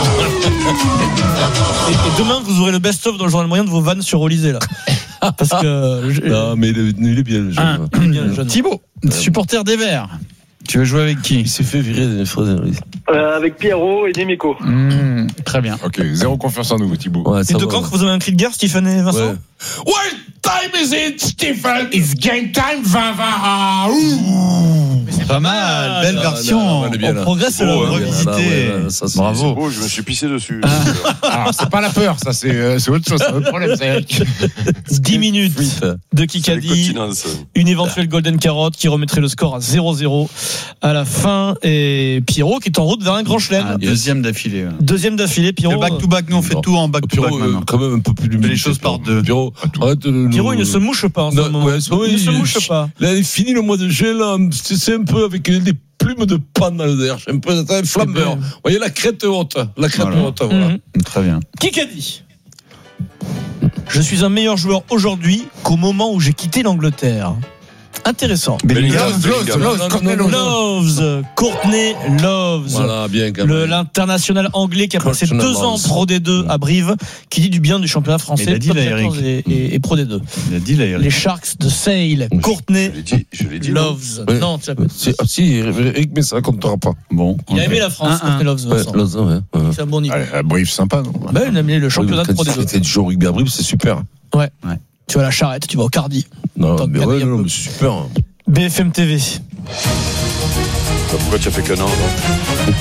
et, et demain, vous aurez le best-of dans le journal moyen de vos vannes sur Olysée là. Parce que je... non, mais il est, il est bien le jeune. Ah, il est bien le jeune. Thibaut, supporter des Verts. Tu veux jouer avec qui? Il s'est fait virer des phrases. Euh, avec Pierrot et Dimeco. Mmh, très bien. Ok, zéro confiance en nous, Thibaut. Ouais, les deux camps, vous avez un cri de guerre, Stephen et Vincent? Ouais. What time is it, Stephen? It's game time, Vava. C'est pas mal, belle version. On progresse à la revisiter. Bravo. Oh, je me suis pissé dessus. Alors, c'est pas la peur, ça, c'est, c'est autre chose, c'est un autre problème, ça. dix minutes de Kikadi. Une éventuelle Golden Carotte qui remettrait le score à zéro zéro à la fin. Et Pierrot qui est en route vers un grand chelem. Ah, deuxième d'affilée. Deuxième d'affilée, Pierrot. Le back-to-back, nous on fait tout en back-to-back. Pierrot, quand même un peu plus de les choses par deux. Pierrot, arrête de, Pierrot, il ne se mouche pas en ce moment. Ouais, il ne se mouche pas. Là, il est fini le mois de juillet, là. C'est un peu avec des plumes de panne dans le derrière. Un peu un flambeur. Vous voyez la crête haute. La crête voilà. haute, voilà. Mmh. Très bien. Kikadi. Je suis un meilleur joueur aujourd'hui qu'au moment où j'ai quitté l'Angleterre. Intéressant. Loves, Courtney Loves. Voilà, bien, le, l'international anglais qui a passé deux ans en Pro D deux à Brive, qui dit du bien du championnat français. Il a dit top là, Eric. Et, et, et Pro D deux. Il a dit là, Eric. Les Sharks de Sale, Courtney je l'ai dit, je l'ai dit, Loves. Ouais. Non, tu l'as pas dit. Si, si, Eric, mais ça ne comptera pas. Bon. Il a aimé la France, un, Courtney Loves. Ouais, Loves, ouais, ouais. C'est un bon niveau. Allez, Brive, sympa, non? Bah, il a aimé le championnat ouais, de Pro D deux. C'était du jeu au rugby à Brive, c'est super. Ouais. ouais. Tu vas à la Charrette, tu vas au Cardi. Non, mais ouais, non, mais c'est super. B F M T V. Pourquoi tu as fait qu'un an alors?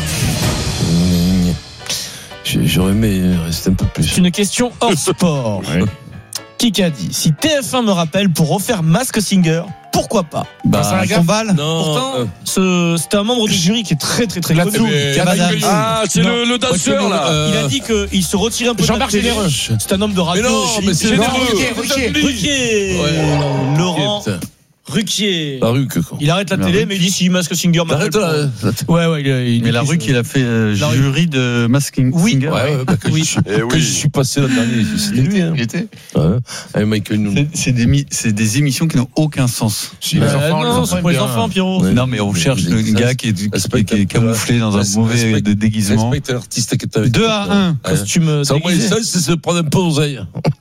J'aurais aimé rester un peu plus. C'est une question hors sport. Ouais. Qui a dit si T F un me rappelle pour refaire Mask Singer, pourquoi pas? Bah, son balle. Pourtant, ce, c'était un membre du jury qui est très très très connu. Ah, c'est le, le danseur là. Euh, il a dit qu'il se retirait un peu. Jean-Marc de la télé. Généreux. C'est un homme de radio. Mais non, mais c'est généreux. Ruquier, Ruquier. Ouais. Laurent. Ruquier. La Ruque, quoi. Il arrête la, la télé, Ruque. Mais il dit si Mask Singer m'arrête la, la ouais, ouais, il, il mais la Ruque, il a fait euh, jury de Mask Singer. Oui, ouais, ouais, bah, que oui. Je, eh oui. Je suis passé l'an dernier. C'était lui, hein. Il était. Ouais. Avec Michael Noon. C'est des, c'est des émissions qui n'ont aucun sens. Si, les euh, enfants, non, les enfants c'est pour les enfants, Pierrot. Ouais. Non, mais on cherche le gars qui est, qui, qui, qui est camouflé dans un mauvais déguisement. Respecte l'artiste qui est avec deux à un. Costume. Ça, moi, ça, c'est se prendre un peu d'oseille.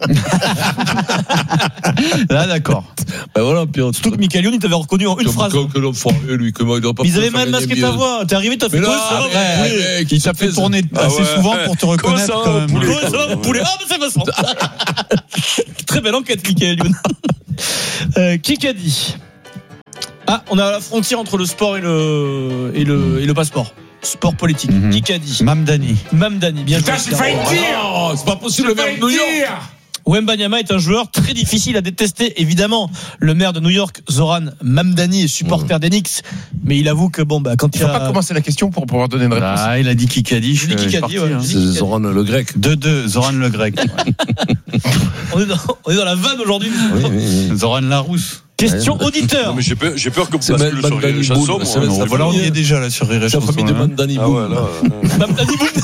Là, d'accord. Ben voilà, Pierrot. Surtout que Michael Youn, il t'avait reconnu en une comme, phrase. Comme que l'homme foiré, lui, comment il doit pas. Ils avaient même masqué ta voix. T'es arrivé, t'as fait quoi ça? Il t'a fait tourner assez souvent pour te reconnaître quand même. Comment ça va, poulet? Ah, mais c'est Vincent. Très belle enquête, Michael Youn. euh, qui qu'a dit? Ah, on est à la frontière entre le sport et le, et le, et le passeport. Sport politique. Mm-hmm. Qui qu'a dit? Mamdani. Mamdani, bien sûr. Putain, c'est failli dire. Oh, c'est pas possible, le maire de New York. Wembanyama est un joueur très difficile à détester. Évidemment, le maire de New York, Zoran Mamdani, est supporter mmh. d'Enix, mais il avoue que bon, bah, quand il faut y a... pas commencer la question pour pouvoir donner une réponse. Ah, il a dit Kikadi. Je dis Kikadi, ouais. C'est Zoran le Grec. deux deux, Zoran le Grec. on, est dans, on est dans la vanne aujourd'hui. Oui, oui, oui. Zoran Larousse. Question auditeur. Non, mais j'ai peur, j'ai peur que vous basculez sur les chansons. Voilà, on y est déjà là sur les chansons. C'est la famille de Mamdani Boum. Mamdani Boum.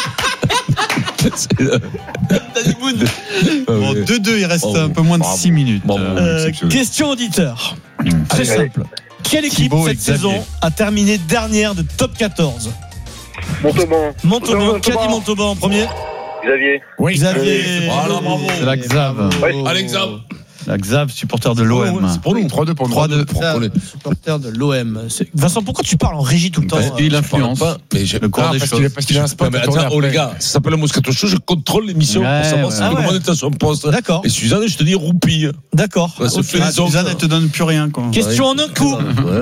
Danny Boone. Bon, deux deux, il reste oh, un peu moins de six minutes. Bon, euh, question auditeur. Mmh. Très simple. Quelle équipe Thibaut cette saison a terminé dernière de top quatorze? Montauban. Montauban. Qui a dit Montauban en premier? Xavier. Oui, Xavier. Voilà, bravo. C'est la Xav. Oui. Allez, Xav. La Xav, supporter de l'O M. C'est pour nous. trois deux pour nous. trois deux pour les supporters de l'O M. Vincent, pourquoi tu parles en régie tout le temps? Parce qu'il influence pas. Mais j'ai le cours des choses. Parce qu'il a un spot. Attends, oh les gars, ça s'appelle le Moscato Show. Je contrôle l'émission pour savoir si tout le monde est à son poste. D'accord. Et Suzanne, je te dis roupille. D'accord. Suzanne, elle te donne plus rien. Question en un coup.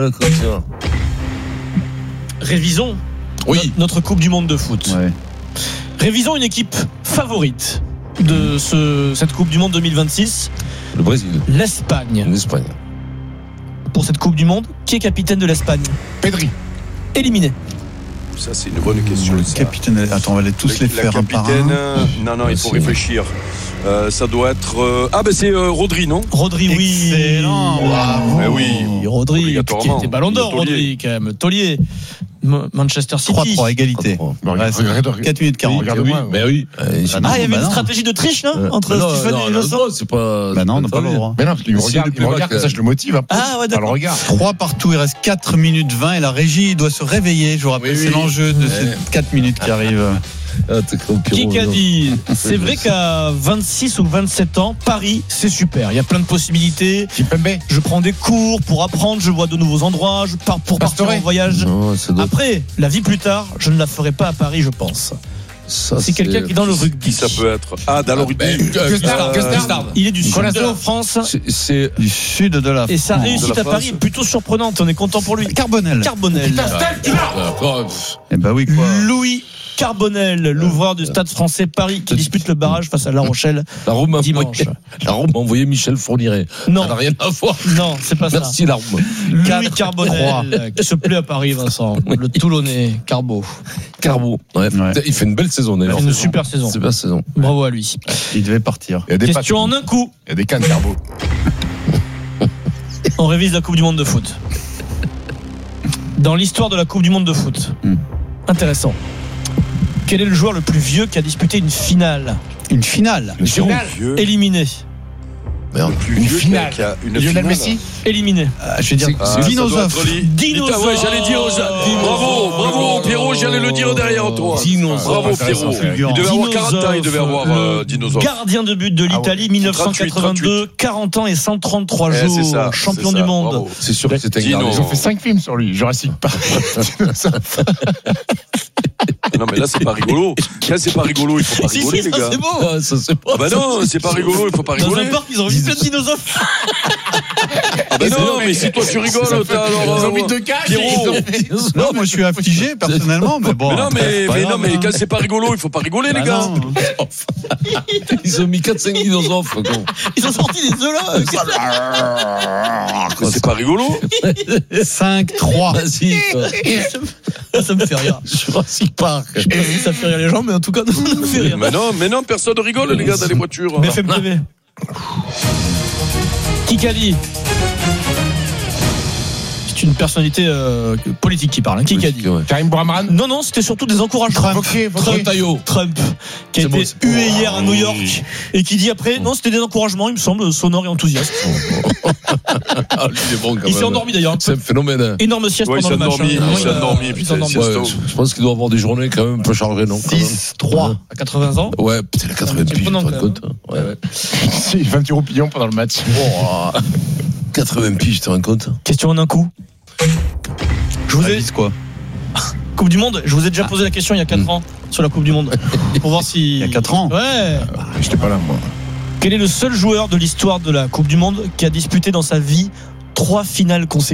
Révisons. Oui. Notre Coupe du Monde de foot. Révisons une équipe favorite de ce, cette Coupe du Monde deux mille vingt-six. Le Brésil. L'Espagne. L'Espagne. Pour cette Coupe du Monde, qui est capitaine de l'Espagne? Pedri. Éliminé. Ça, c'est une bonne question. Le capitaine. Attends, on va les tous les faire un par un. Non, non, il faut réfléchir. Euh, ça doit être. Euh... Ah, ben c'est euh, Rodri, non? Rodri, oui. Excellent. Bravo. Mais oui. Rodri, qui était ballon d'or, Rodri, quand même. Taulier. Manchester City. trois trois, égalité. quatre minutes quarante. Regarde-moi. Mais oui. Ah, il y avait une stratégie de triche, là, entre Stéphane et Vincent? C'est pas. Bah non, on n'a pas le droit. Mais non, parce qu'il me regarde, il me regarde, comme ça, je le motive. Ah, ouais, d'accord. trois partout, il reste quatre minutes vingt et la régie doit se réveiller. Je vous rappelle, c'est l'enjeu de ces quatre minutes qui arrivent. Ah, qui a dit? C'est vrai qu'à vingt-six ou vingt-sept ans, Paris, c'est super. Il y a plein de possibilités. Je prends des cours pour apprendre, je vois de nouveaux endroits, je pars pour partir en voyage. Non, après, la vie plus tard, je ne la ferai pas à Paris, je pense. Ça, c'est quelqu'un qui est dans le rugby. Ça peut être. Ah, dans le rugby. Il est du sud de la France. C'est du sud de la France. Et sa réussite à Paris est plutôt surprenante. On est content pour lui. Carbonel. Carbonel. Eh ben oui, quoi. Louis Carbonel, l'ouvreur du Stade français Paris, qui dispute le barrage face à La Rochelle la Rome dimanche. Envoyé, la Rome a envoyé Michel Fourniret. Non. Ça n'a rien à voir. Non, c'est pas ça. Merci la Rome. Louis Carbonel, qui se plaît à Paris, Vincent. Le Toulonnais, Carbo. Carbo. Ouais. Ouais. Il fait une belle saison d'ailleurs. Une super saison. Super saison. Bravo à lui. Il devait partir. Il y a des Question en un coup. Il y a des cannes Carbo. On révise la Coupe du Monde de foot. Dans l'histoire de la Coupe du Monde de foot. Hmm. Intéressant. Quel est le joueur le plus vieux qui a disputé une finale? Une finale. Une finale. Éliminé. Merde. Le plus une vieux finale. Qui a une Lionel finale. Messi. Éliminé. Ah, je vais dire ah, Dinosaure. Dinosaure. Ouais, j'allais dire. Bravo, bravo, Pierrot. J'allais le dire derrière toi. Dinosaure. Bravo, Pierrot. Il devait avoir quarante ans. Il devait avoir euh, Dinosaure. Gardien de but de l'Italie, mille neuf cent quatre-vingt-deux, quarante ans et cent trente-trois eh, jours. Ça, champion du monde. Bravo. C'est sûr que c'était un gardien. Ils ont fait cinq films sur lui. Jurassic Park. Non mais là c'est pas rigolo. Là c'est pas rigolo, il faut pas rigoler si, si, les gars. C'est beau. Ah, ça c'est pas. Ah bah non, c'est pas rigolo, il faut pas rigoler. Dans un parc ils ont vu plein de dinosaures. Ah Ah ben non, mais si toi tu rigoles, t'as alors. Ils ont mis deux cages. Pierrot. Non, moi je suis affligé personnellement, mais bon. Mais non, mais, mais non, mais hein. quand c'est pas rigolo, il faut pas rigoler, les gars. Ils ont mis quatre cinq dinosaures. Ils ont sorti des œufs là. Mais c'est pas rigolo. cinq trois. Vas-y. Ça, ça me fait rire. Jurassic Park. Je sais pas si ça fait rire les gens, mais en tout cas, ça me fait rire. Mais non, mais non, personne ne rigole, les gars, dans les voitures. B F M T V. Kikadi. C'est une personnalité euh, politique qui parle. Hein. Kikadi. Karim Bouamran. Non, non, c'était surtout des encouragements. Trump, okay, okay. Trump, Trump, qui a C'est été bon, hué hier à New York et qui dit après, non, c'était des encouragements, il me semble, sonore et enthousiaste. Ah, lui, il est bon quand Il même. s'est endormi d'ailleurs. C'est un phénomène. Énorme sieste Ouais, il pendant s'est le match. endormi, hein. il s'est endormi, putain, endormi. sieste. Ouais, je pense qu'il doit avoir des journées quand même un peu chargées, non? six trois. À quatre-vingts ans. Ouais, putain, il a quatre-vingts piges, tu te rends compte? Ouais, ouais. Si, vingt tirs au pillon pendant le match. Oh, quatre-vingts piges, tu te rends compte? Question en un coup. Je vous ai. quoi? Coupe du Monde, je vous ai déjà posé la question il y a quatre ans sur la Coupe du Monde. Pour voir si. Il y a quatre ans. Ouais. J'étais pas là, moi. Quel est le seul joueur de l'histoire de la Coupe du Monde qui a disputé dans sa vie trois finales consécutives?